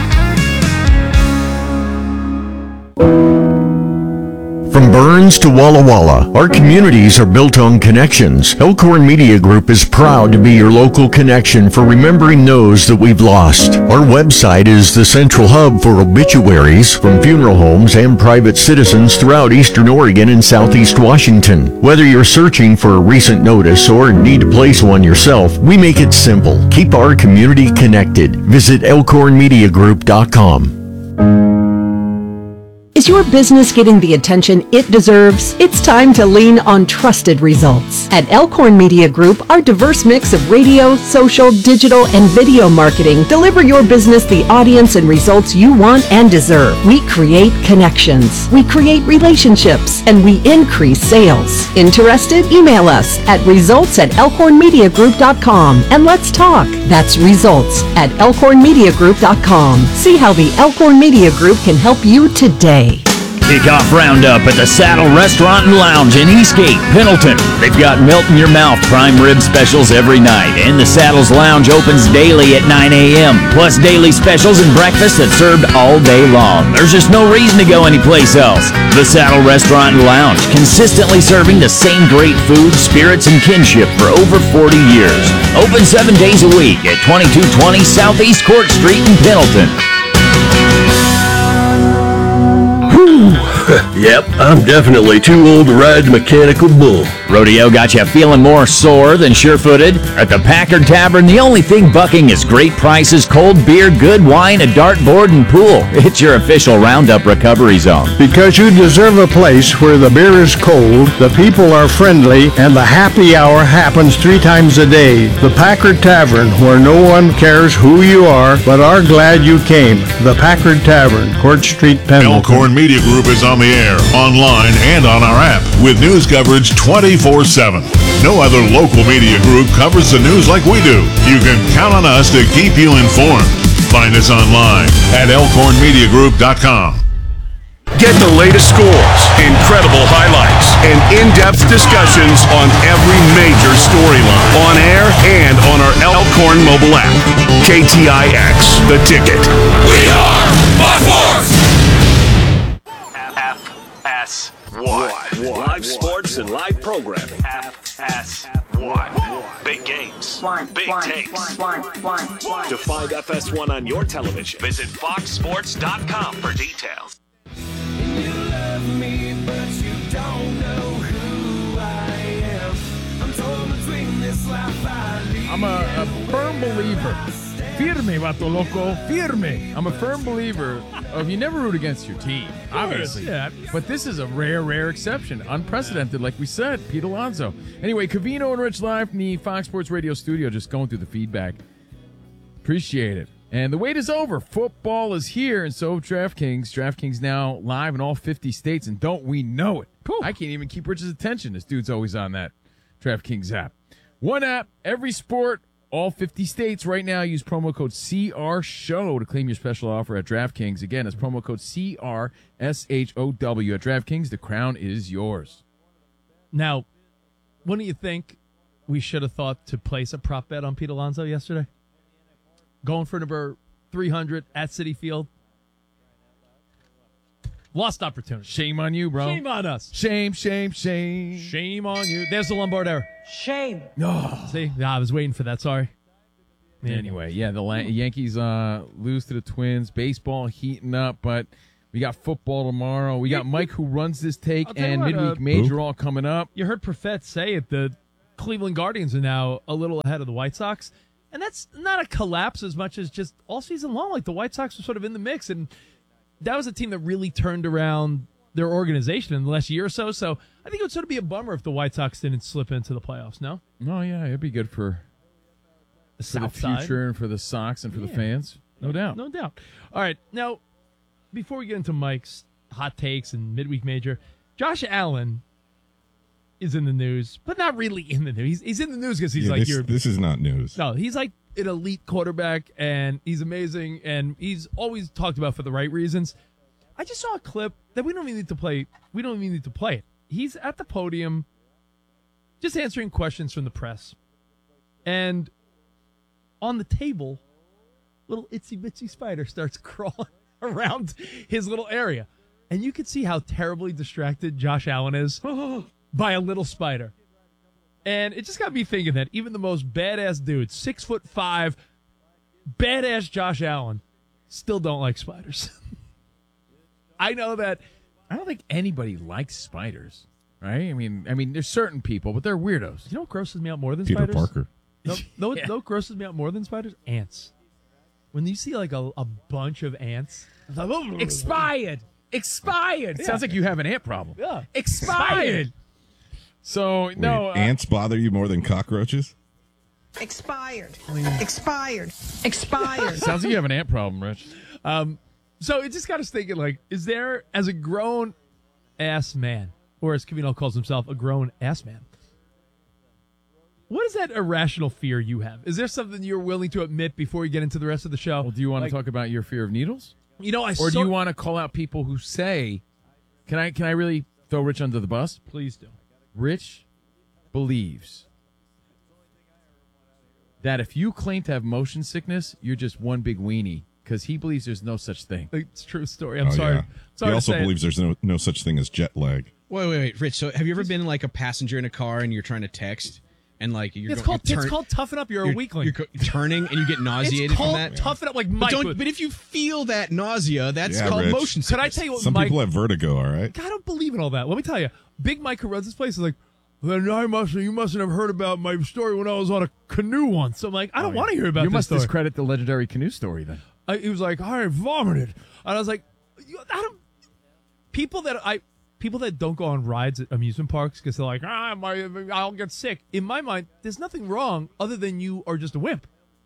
From Burns to Walla Walla, our communities are built on connections. Elkhorn Media Group is proud to be your local connection for remembering those that we've lost. Our website is the central hub for obituaries from funeral homes and private citizens throughout Eastern Oregon and Southeast Washington. Whether you're searching for a recent notice or need to place one yourself, we make it simple. Keep our community connected. Visit elkhorn media group dot com. Is your business getting the attention it deserves? It's time to lean on trusted results. At Elkhorn Media Group, our diverse mix of radio, social, digital, and video marketing deliver your business the audience and results you want and deserve. We create connections, we create relationships, and we increase sales. Interested? Email us at results at elkhorn media group dot com and let's talk. That's results at elkhorn media group dot com. See how the Elkhorn Media Group can help you today. Kickoff Roundup at the Saddle Restaurant and Lounge in Eastgate, Pendleton. They've got melt-in-your-mouth prime rib specials every night, and the Saddles Lounge opens daily at nine a.m., plus daily specials and breakfast that's served all day long. There's just no reason to go anyplace else. The Saddle Restaurant and Lounge, consistently serving the same great food, spirits, and kinship for over forty years. Open seven days a week at twenty-two twenty Southeast Court Street in Pendleton. Yep, I'm definitely too old to ride the mechanical bull. Rodeo got you feeling more sore than sure-footed? At the Packard Tavern, the only thing bucking is great prices, cold beer, good wine, a dartboard, and pool. It's your official Roundup recovery zone. Because you deserve a place where the beer is cold, the people are friendly, and the happy hour happens three times a day. The Packard Tavern, where no one cares who you are, but are glad you came. The Packard Tavern, Court Street, Pendleton. Elkhorn Media Group is on the air, online, and on our app with news coverage twenty-four seven. No other local media group covers the news like we do. You can count on us to keep you informed. Find us online at elkhorn media group dot com. Get the latest scores, incredible highlights, and in-depth discussions on every major storyline on air and on our Elkhorn mobile app. K T I X, The Ticket. We are my force! F S one. Live sports and live programming. F S one. Big games. Big takes. To find F S one on your television, visit fox sports dot com for details. I'm a, a firm believer. Firme, vato loco. Firme. I'm a firm believer of you never root against your team, obviously. Yeah. But this is a rare, rare exception. Unprecedented, like we said. Pete Alonso. Anyway, Covino and Rich live from the Fox Sports Radio studio, just going through the feedback. Appreciate it. And the wait is over. Football is here, and so DraftKings. DraftKings now live in all fifty states, and don't we know it? I can't even keep Rich's attention. This dude's always on that DraftKings app. One app, every sport, all fifty states. Right now, use promo code C R Show to claim your special offer at DraftKings. Again, it's promo code C R S H O W at DraftKings. The crown is yours. Now, wouldn't you think we should have thought to place a prop bet on Pete Alonso yesterday? Going for number three hundred at Citi Field. Lost opportunity. Shame on you, bro. Shame on us. Shame, shame, shame. Shame on you. There's the Lombard error. Shame. No. See? Nah, I was waiting for that. Sorry. Anyway, yeah, the La- Yankees uh, lose to the Twins. Baseball heating up, but we got football tomorrow. We got Mike, who runs this take, I'll tell you and what, midweek uh, major all coming up. You heard Profet say it. The Cleveland Guardians are now a little ahead of the White Sox. And that's not a collapse as much as just all season long. Like the White Sox were sort of in the mix. And that was a team that really turned around their organization in the last year or so. So I think it would sort of be a bummer if the White Sox didn't slip into the playoffs, no? Oh, yeah, it'd be good for the, for the South side. future and for the Sox and for Yeah. the fans. No doubt. No doubt. All right. Now, before we get into Mike's hot takes and midweek major, Josh Allen is in the news, but not really in the news. He's, he's in the news because he's Yeah, like this, your this is not news. No, he's like an elite quarterback, and he's amazing, and he's always talked about for the right reasons. I just saw a clip that we don't even need to play. We don't even need to play it. He's at the podium just answering questions from the press. And on the table, little itsy-bitsy spider starts crawling around his little area. And you can see how terribly distracted Josh Allen is by a little spider. And it just got me thinking that even the most badass dude, six foot five, badass Josh Allen, still don't like spiders. I know that. I don't think anybody likes spiders, right? I mean, I mean, there's certain people, but they're weirdos. You know what grosses me out more than Peter spiders? Parker. No, no, Yeah. no, what grosses me out more than spiders? Ants. When you see like a, a bunch of ants, it's like, "Oh, Expired. Expired. Yeah. Sounds like you have an ant problem. Yeah. Expired. So, Wait, no. uh, ants bother you more than cockroaches? Expired. Expired. Expired. sounds like you have an ant problem, Rich. Um, so it just got us thinking, like, is there, as a grown ass man, or as Cavino calls himself, a grown ass man, what is that irrational fear you have? Is there something you're willing to admit before you get into the rest of the show? Well, do you want Like, to talk about your fear of needles? You know, I Or do so- you want to call out people who say, can I can I really throw Rich under the bus? Please do. Rich believes that if you claim to have motion sickness, you're just one big weenie, because he believes there's no such thing. It's a true story. I'm Oh, sorry. yeah. Sorry he to also say it. believes there's no, no such thing as jet lag. Wait, wait, wait, Rich. So, have you ever been like a passenger in a car and you're trying to text and like you're It's go- called you're it's turn- called toughen up. You're, a you're- weakling. You're co- turning and you get nauseated It's called from that. toughen up, like But, Mike. don't, would. but if you feel that nausea, that's Yeah, called Rich. motion sickness. Could I tell you what Some Mike? people have vertigo, all right? I don't believe in all that. Let me tell you, Big Mike, who runs this place, is like, then I must you mustn't have heard about my story when I was on a canoe once. I'm like, I don't want to hear about You this must story. discredit the legendary canoe story then. I, he was like, I vomited, and I was like, you- I don't. People that I, people that don't go on rides at amusement parks because they're like, ah, my, I'll get sick. In my mind, there's nothing wrong other than you are just a wimp.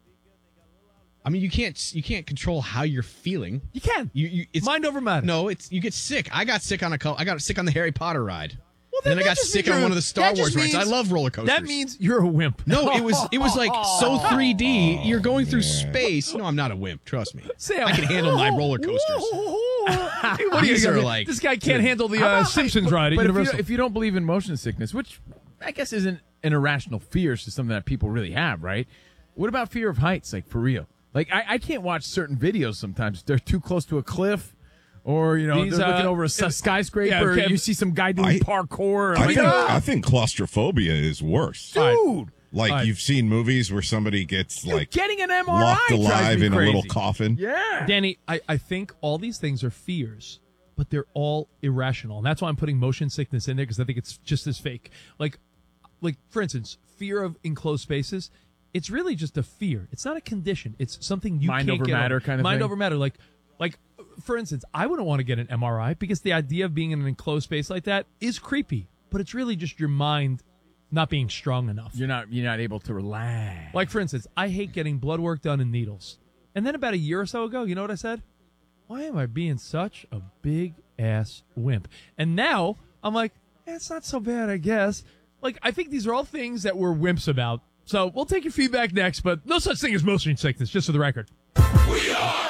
I mean, you can't you can't control how you're feeling. You can. You, you it's Mind over matter. No, it's you get sick. I got sick on a co- I got sick on the Harry Potter ride. Well, And then I that got just sick means on you're- one of the Star that just Wars rides. I means- love roller coasters. That means you're a wimp. No, it was it was like so three D. You're going through space. No, I'm not a wimp. Trust me. Sam. I can handle my roller coasters. What are you These gonna are do? like- This guy can't Dude. handle the How uh, about- Simpsons ride at But if you, Universal. if you don't believe in motion sickness, which I guess isn't an irrational fear, it's just something that people really have, right? What about fear of heights, like for real? Like I, I can't watch certain videos sometimes. They're too close to a cliff, or you know, These, they're looking uh, over a if- skyscraper. yeah, okay. You see some guy doing I- parkour. I like, think, ah! I think claustrophobia is worse. dude. Like All right. you've seen movies where somebody gets Dude, like getting an M R I locked drives alive me in a crazy. little coffin. Yeah, Danny, I, I think all these things are fears, but they're all irrational. And that's why I'm putting motion sickness in there, because I think it's just as fake. Like, like for instance, fear of enclosed spaces. It's really just a fear. It's not a condition. It's something you Mind can't over get matter over. kind of Mind thing? over matter. Like, like for instance, I wouldn't want to get an M R I because the idea of being in an enclosed space like that is creepy. But it's really just your mind not being strong enough. You're not you're not able to relax. Like, for instance, I hate getting blood work done in needles. And then about a year or so ago, you know what I said? Why am I being such a big-ass wimp? And now I'm like, eh, it's not so bad, I guess. Like, I think these are all things that we're wimps about. So we'll take your feedback next, but no such thing as motion sickness, just for the record. We are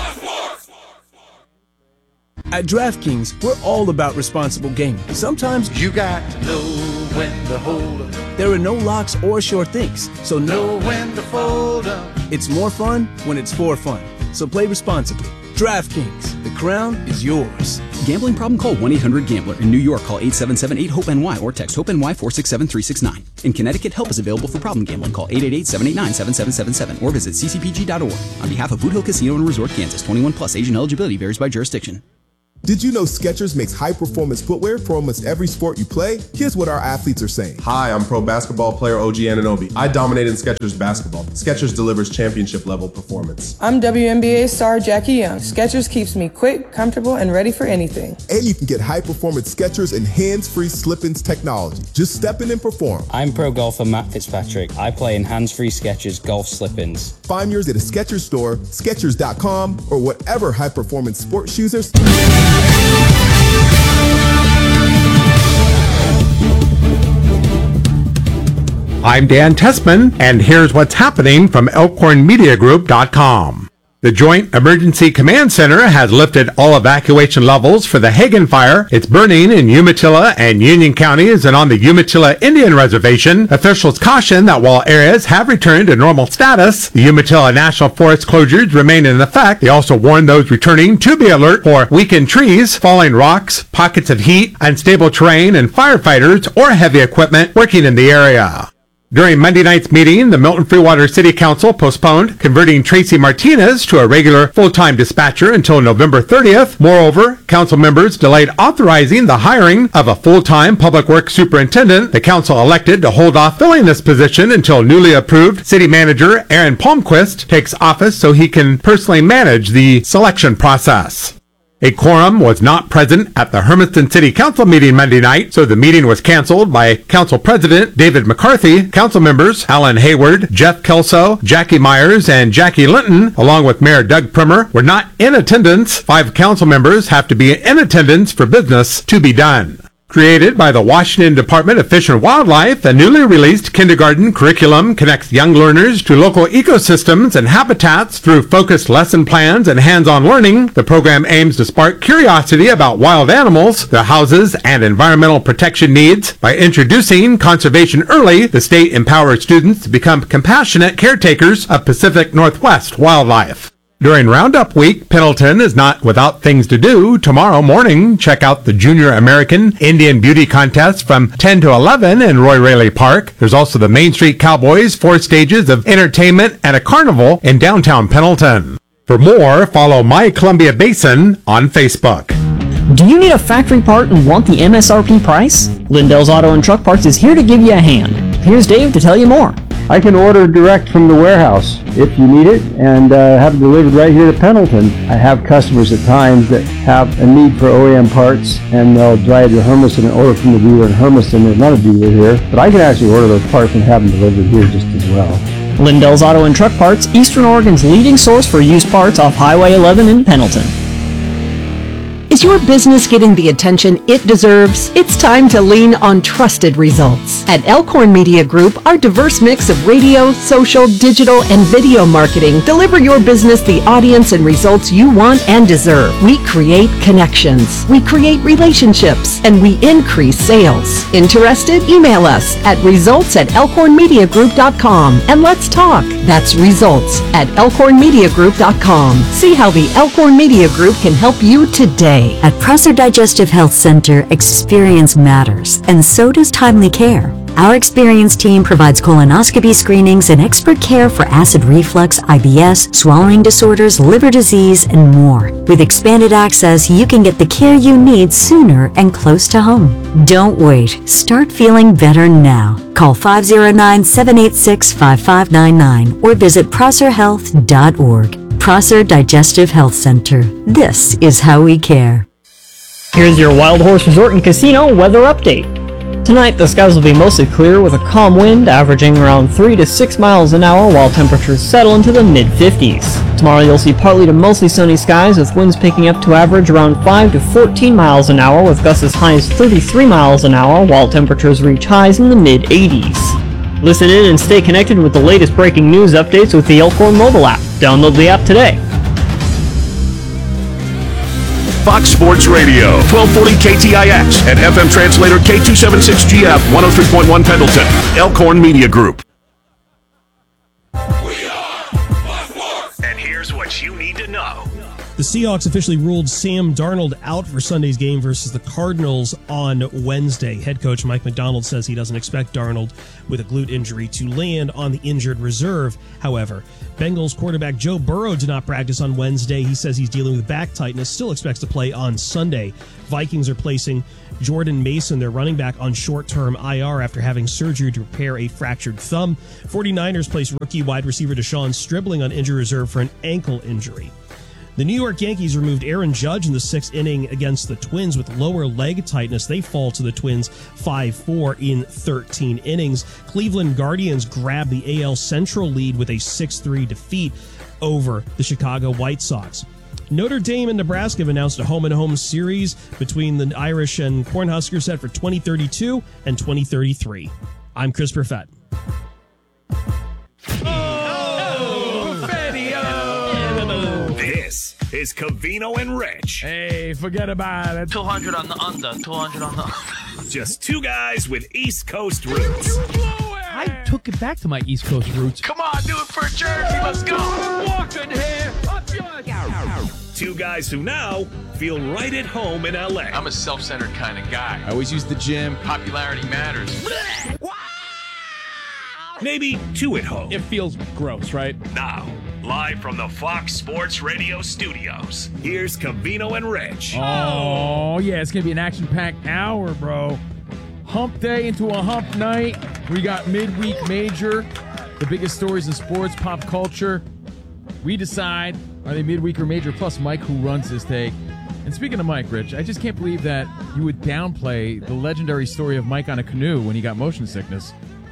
At DraftKings, we're all about responsible gaming. Sometimes you got to know when to hold up. There are no locks or short things, so know when to fold up. It's more fun when it's for fun. So play responsibly. DraftKings, the crown is yours. Gambling problem? Call one eight hundred gambler. In New York, call eight seven seven eight hope N Y or text HOPE-NY four six seven three six nine. In Connecticut, help is available for problem gambling. Call eight eight eight seven eight nine seven seven seven seven or visit c c p g dot org. On behalf of Boot Hill Casino and Resort, Kansas, twenty-one plus, age and eligibility varies by jurisdiction. Did you know Skechers makes high-performance footwear for almost every sport you play? Here's what our athletes are saying. Hi, I'm pro basketball player O G Anunoby. I dominate in Skechers basketball. Skechers delivers championship-level performance. I'm W N B A star Jackie Young. Skechers keeps me quick, comfortable, and ready for anything. And you can get high-performance Skechers and hands-free slip-ins technology. Just step in and perform. I'm pro golfer Matt Fitzpatrick. I play in hands-free Skechers golf slip-ins. Find yours at a Skechers store, Skechers dot com, or whatever high-performance sports shoes are. I'm Dan Tessman, and here's what's happening from Elkhorn Media Group dot com. The Joint Emergency Command Center has lifted all evacuation levels for the Hagen Fire. It's burning in Umatilla and Union counties and on the Umatilla Indian Reservation. Officials caution that while areas have returned to normal status, the Umatilla National Forest closures remain in effect. They also warn those returning to be alert for weakened trees, falling rocks, pockets of heat, unstable terrain, and firefighters or heavy equipment working in the area. During Monday night's meeting, the Milton Freewater City Council postponed converting Tracy Martinez to a regular full-time dispatcher until November thirtieth. Moreover, council members delayed authorizing the hiring of a full-time public works superintendent. The council elected to hold off filling this position until newly approved city manager Aaron Palmquist takes office so he can personally manage the selection process. A quorum was not present at the Hermiston City Council meeting Monday night, so the meeting was canceled by Council President David McCarthy. Council members Alan Hayward, Jeff Kelso, Jackie Myers, and Jackie Linton, along with Mayor Doug Primer, were not in attendance. Five council members have to be in attendance for business to be done. Created by the Washington Department of Fish and Wildlife, a newly released kindergarten curriculum connects young learners to local ecosystems and habitats through focused lesson plans and hands-on learning. The program aims to spark curiosity about wild animals, their houses, and environmental protection needs. By introducing conservation early, the state empowers students to become compassionate caretakers of Pacific Northwest wildlife. During Roundup Week, Pendleton is not without things to do. Tomorrow morning, check out the Junior American Indian Beauty Contest from ten to eleven in Roy Raley Park. There's also the Main Street Cowboys, four stages of entertainment and a carnival in downtown Pendleton. For more, follow My Columbia Basin on Facebook. Do you need a factory part and want the M S R P price? Lindell's Auto and Truck Parts is here to give you a hand. Here's Dave to tell you more. I can order direct from the warehouse if you need it and uh, have it delivered right here to Pendleton. I have customers at times that have a need for O E M parts and they'll drive to Hermiston and order from the dealer in Hermiston. There's not a dealer here, but I can actually order those parts and have them delivered here just as well. Lindell's Auto and Truck Parts, Eastern Oregon's leading source for used parts off Highway eleven in Pendleton. Is your business getting the attention it deserves? It's time to lean on trusted results. At Elkhorn Media Group, our diverse mix of radio, social, digital, and video marketing deliver your business the audience and results you want and deserve. We create connections, we create relationships, and we increase sales. Interested? Email us at results at elkhorn media group dot com and let's talk. That's results at elkhorn media group dot com. See how the Elkhorn Media Group can help you today. At Prosser Digestive Health Center, experience matters, and so does timely care. Our experienced team provides colonoscopy screenings and expert care for acid reflux, I B S, swallowing disorders, liver disease, and more. With expanded access, you can get the care you need sooner and close to home. Don't wait. Start feeling better now. Call five oh nine, seven eight six, five five nine nine or visit prosser health dot org. Prosser Digestive Health Center. This is how we care. Here's your Wild Horse Resort and Casino weather update. Tonight, the skies will be mostly clear with a calm wind averaging around three to six miles an hour while temperatures settle into the mid fifties. Tomorrow you'll see partly to mostly sunny skies with winds picking up to average around five to fourteen miles an hour with gusts as high as thirty-three miles an hour while temperatures reach highs in the mid eighties. Listen in and stay connected with the latest breaking news updates with the Elkhorn mobile app. Download the app today. Fox Sports Radio, twelve forty K T I X, and F M translator K two seventy-six G F, one oh three point one Pendleton, Elkhorn Media Group. And here's what you need to know. The Seahawks officially ruled Sam Darnold out for Sunday's game versus the Cardinals on Wednesday. Head coach Mike McDonald says he doesn't expect Darnold with a glute injury to land on the injured reserve. However, Bengals quarterback Joe Burrow did not practice on Wednesday. He says he's dealing with back tightness, still expects to play on Sunday. Vikings are placing Jordan Mason, their running back, on short-term I R after having surgery to repair a fractured thumb. 49ers place rookie wide receiver Deshaun Stribling on injury reserve for an ankle injury. The New York Yankees removed Aaron Judge in the sixth inning against the Twins with lower leg tightness. They fall to the Twins five four in thirteen innings. Cleveland Guardians grabbed the A L Central lead with a six three defeat over the Chicago White Sox. Notre Dame and Nebraska have announced a home-and-home series between the Irish and Cornhuskers set for twenty thirty-two and twenty thirty-three. I'm Chris Perfett. This is Covino and Rich. Hey, forget about it. two hundred on the under, two hundred on the under. Just two guys with East Coast roots. I took it back to my East Coast roots. Come on, do it for a jersey. Let's go. Walking here. Up yours. Two guys who now feel right at home in L A. I'm a self-centered kind of guy. I always use the gym. Popularity matters. Maybe two at home. It feels gross, right? Now, live from the Fox Sports Radio studios, here's Covino and Rich. Oh, yeah, it's going to be an action-packed hour, bro. Hump day into a hump night. We got midweek major, the biggest stories in sports, pop culture. We decide, are they midweek or major, plus Mike, who runs this take. And speaking of Mike, Rich, I just can't believe that you would downplay the legendary story of Mike on a canoe when he got motion sickness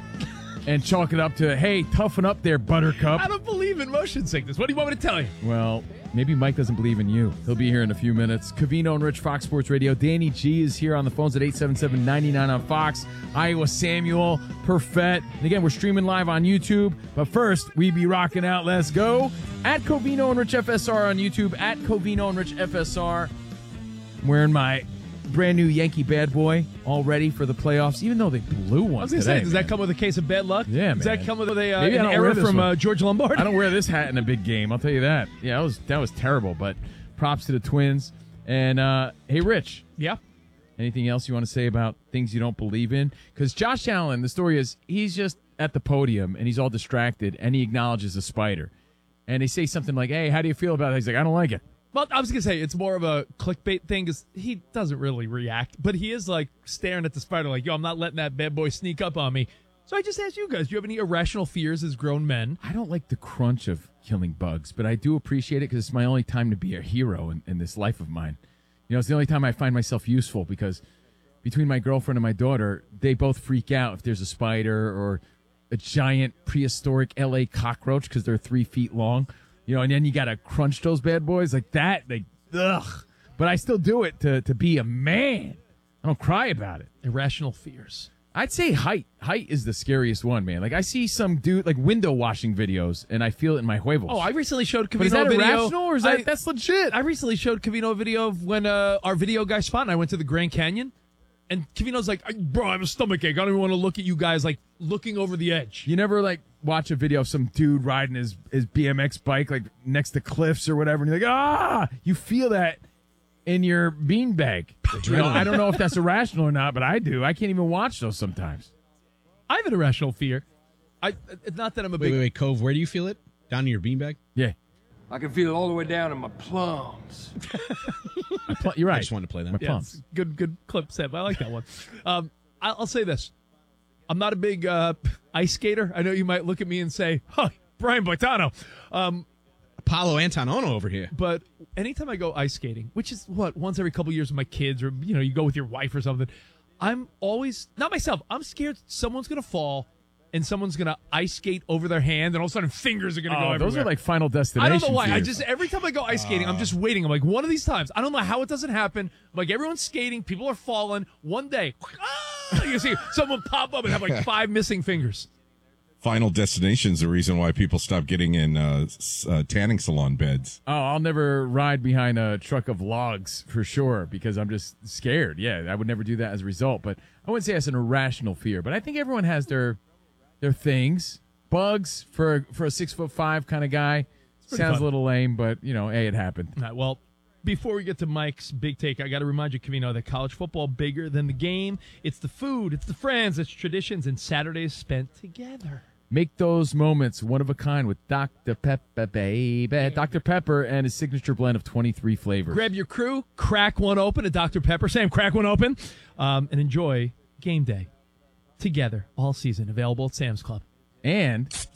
and chalk it up to, hey, toughen up there, Buttercup. I don't believe in motion sickness. What do you want me to tell you? Well, maybe Mike doesn't believe in you. He'll be here in a few minutes. Covino and Rich, Fox Sports Radio. Danny G is here on the phones at eight seven seven, nine nine on Fox. Iowa Samuel, Perfett. And again, we're streaming live on YouTube. But first, we be rocking out. Let's go. At Covino and Rich F S R on YouTube. At Covino and Rich F S R. I'm wearing my brand new Yankee bad boy, all ready for the playoffs, even though they blew one I was going to today, say, does man. that come with a case of bad luck? Yeah, Does man. that come with a, uh, Maybe I an don't error wear this from one. uh, George Lombardi? I don't wear this hat in a big game, I'll tell you that. Yeah, that was that was terrible, but props to the Twins. And, uh, hey, Rich. Yeah? Anything else you want to say about things you don't believe in? Because Josh Allen, the story is, he's just at the podium, and he's all distracted, and he acknowledges a spider. And they say something like, hey, how do you feel about it? He's like, I don't like it. Well, I was going to say, it's more of a clickbait thing because he doesn't really react, but he is like staring at the spider like, yo, I'm not letting that bad boy sneak up on me. So I just asked you guys, do you have any irrational fears as grown men? I don't like the crunch of killing bugs, but I do appreciate it because it's my only time to be a hero in, in this life of mine. You know, it's the only time I find myself useful because between my girlfriend and my daughter, they both freak out if there's a spider or a giant prehistoric L A cockroach because they're three feet long. You know, and then you got to crunch those bad boys like that. They, ugh. But I still do it to, to be a man. I don't cry about it. Irrational fears. I'd say height. Height is the scariest one, man. Like, I see some dude, like, window washing videos, and I feel it in my huevos. Oh, I recently showed Covino But is that a video. irrational, or is that, I, that's legit? I recently showed Covino a video of when uh, our video guy Spot and I went to the Grand Canyon, and Covino's like, bro, I have a stomach ache. I don't even want to look at you guys, like, looking over the edge. You never, like, watch a video of some dude riding his, his B M X bike, like, next to cliffs or whatever, and you're like, ah! You feel that in your beanbag. You know, I don't know if that's irrational or not, but I do. I can't even watch those sometimes. I have an irrational fear. I It's not that I'm a Wait, big... wait, wait, Cove, where do you feel it? Down in your beanbag? Yeah. I can feel it all the way down in my plums. Pl- you're right. I just wanted to play that. My Yeah, plums. it's good, good clip set. I like that one. Um, I'll, I'll say this: I'm not a big uh, ice skater. I know you might look at me and say, "Huh, Brian Boitano," um, Apollo Antonono over here. but anytime I go ice skating, which is what once every couple years with my kids, or you know, you go with your wife or something, I'm always, not myself, I'm scared someone's going to fall and someone's going to ice skate over their hand and all of a sudden fingers are going to Oh, go everywhere. those are like Final I Destinations. don't know why. I here. just every time I go ice skating, I'm just waiting. I'm like, one of these times, I don't know how it doesn't happen. Like everyone's skating, people are falling. One day, ah, you see someone pop up and have like five missing fingers. Final Destination's the reason why people stop getting in uh, s- uh, tanning salon beds. Oh, I'll never ride behind a truck of logs for sure because I'm just scared. Yeah, I would never do that as a result. But I wouldn't say it's an irrational fear. But I think everyone has their their things. Bugs for for a six foot five kind of guy pretty sounds fun. a little lame, but you know, hey, it happened. All right, well, before we get to Mike's big take, I got to remind you, Covino, that college football bigger than the game. It's the food, it's the friends, it's traditions, and Saturdays spent together. Make those moments one of a kind with Doctor Pepper, baby. Doctor Pepper and his signature blend of twenty-three flavors. Grab your crew, crack one open at Doctor Pepper. Sam, crack one open, um, and enjoy game day together all season. Available at Sam's Club. And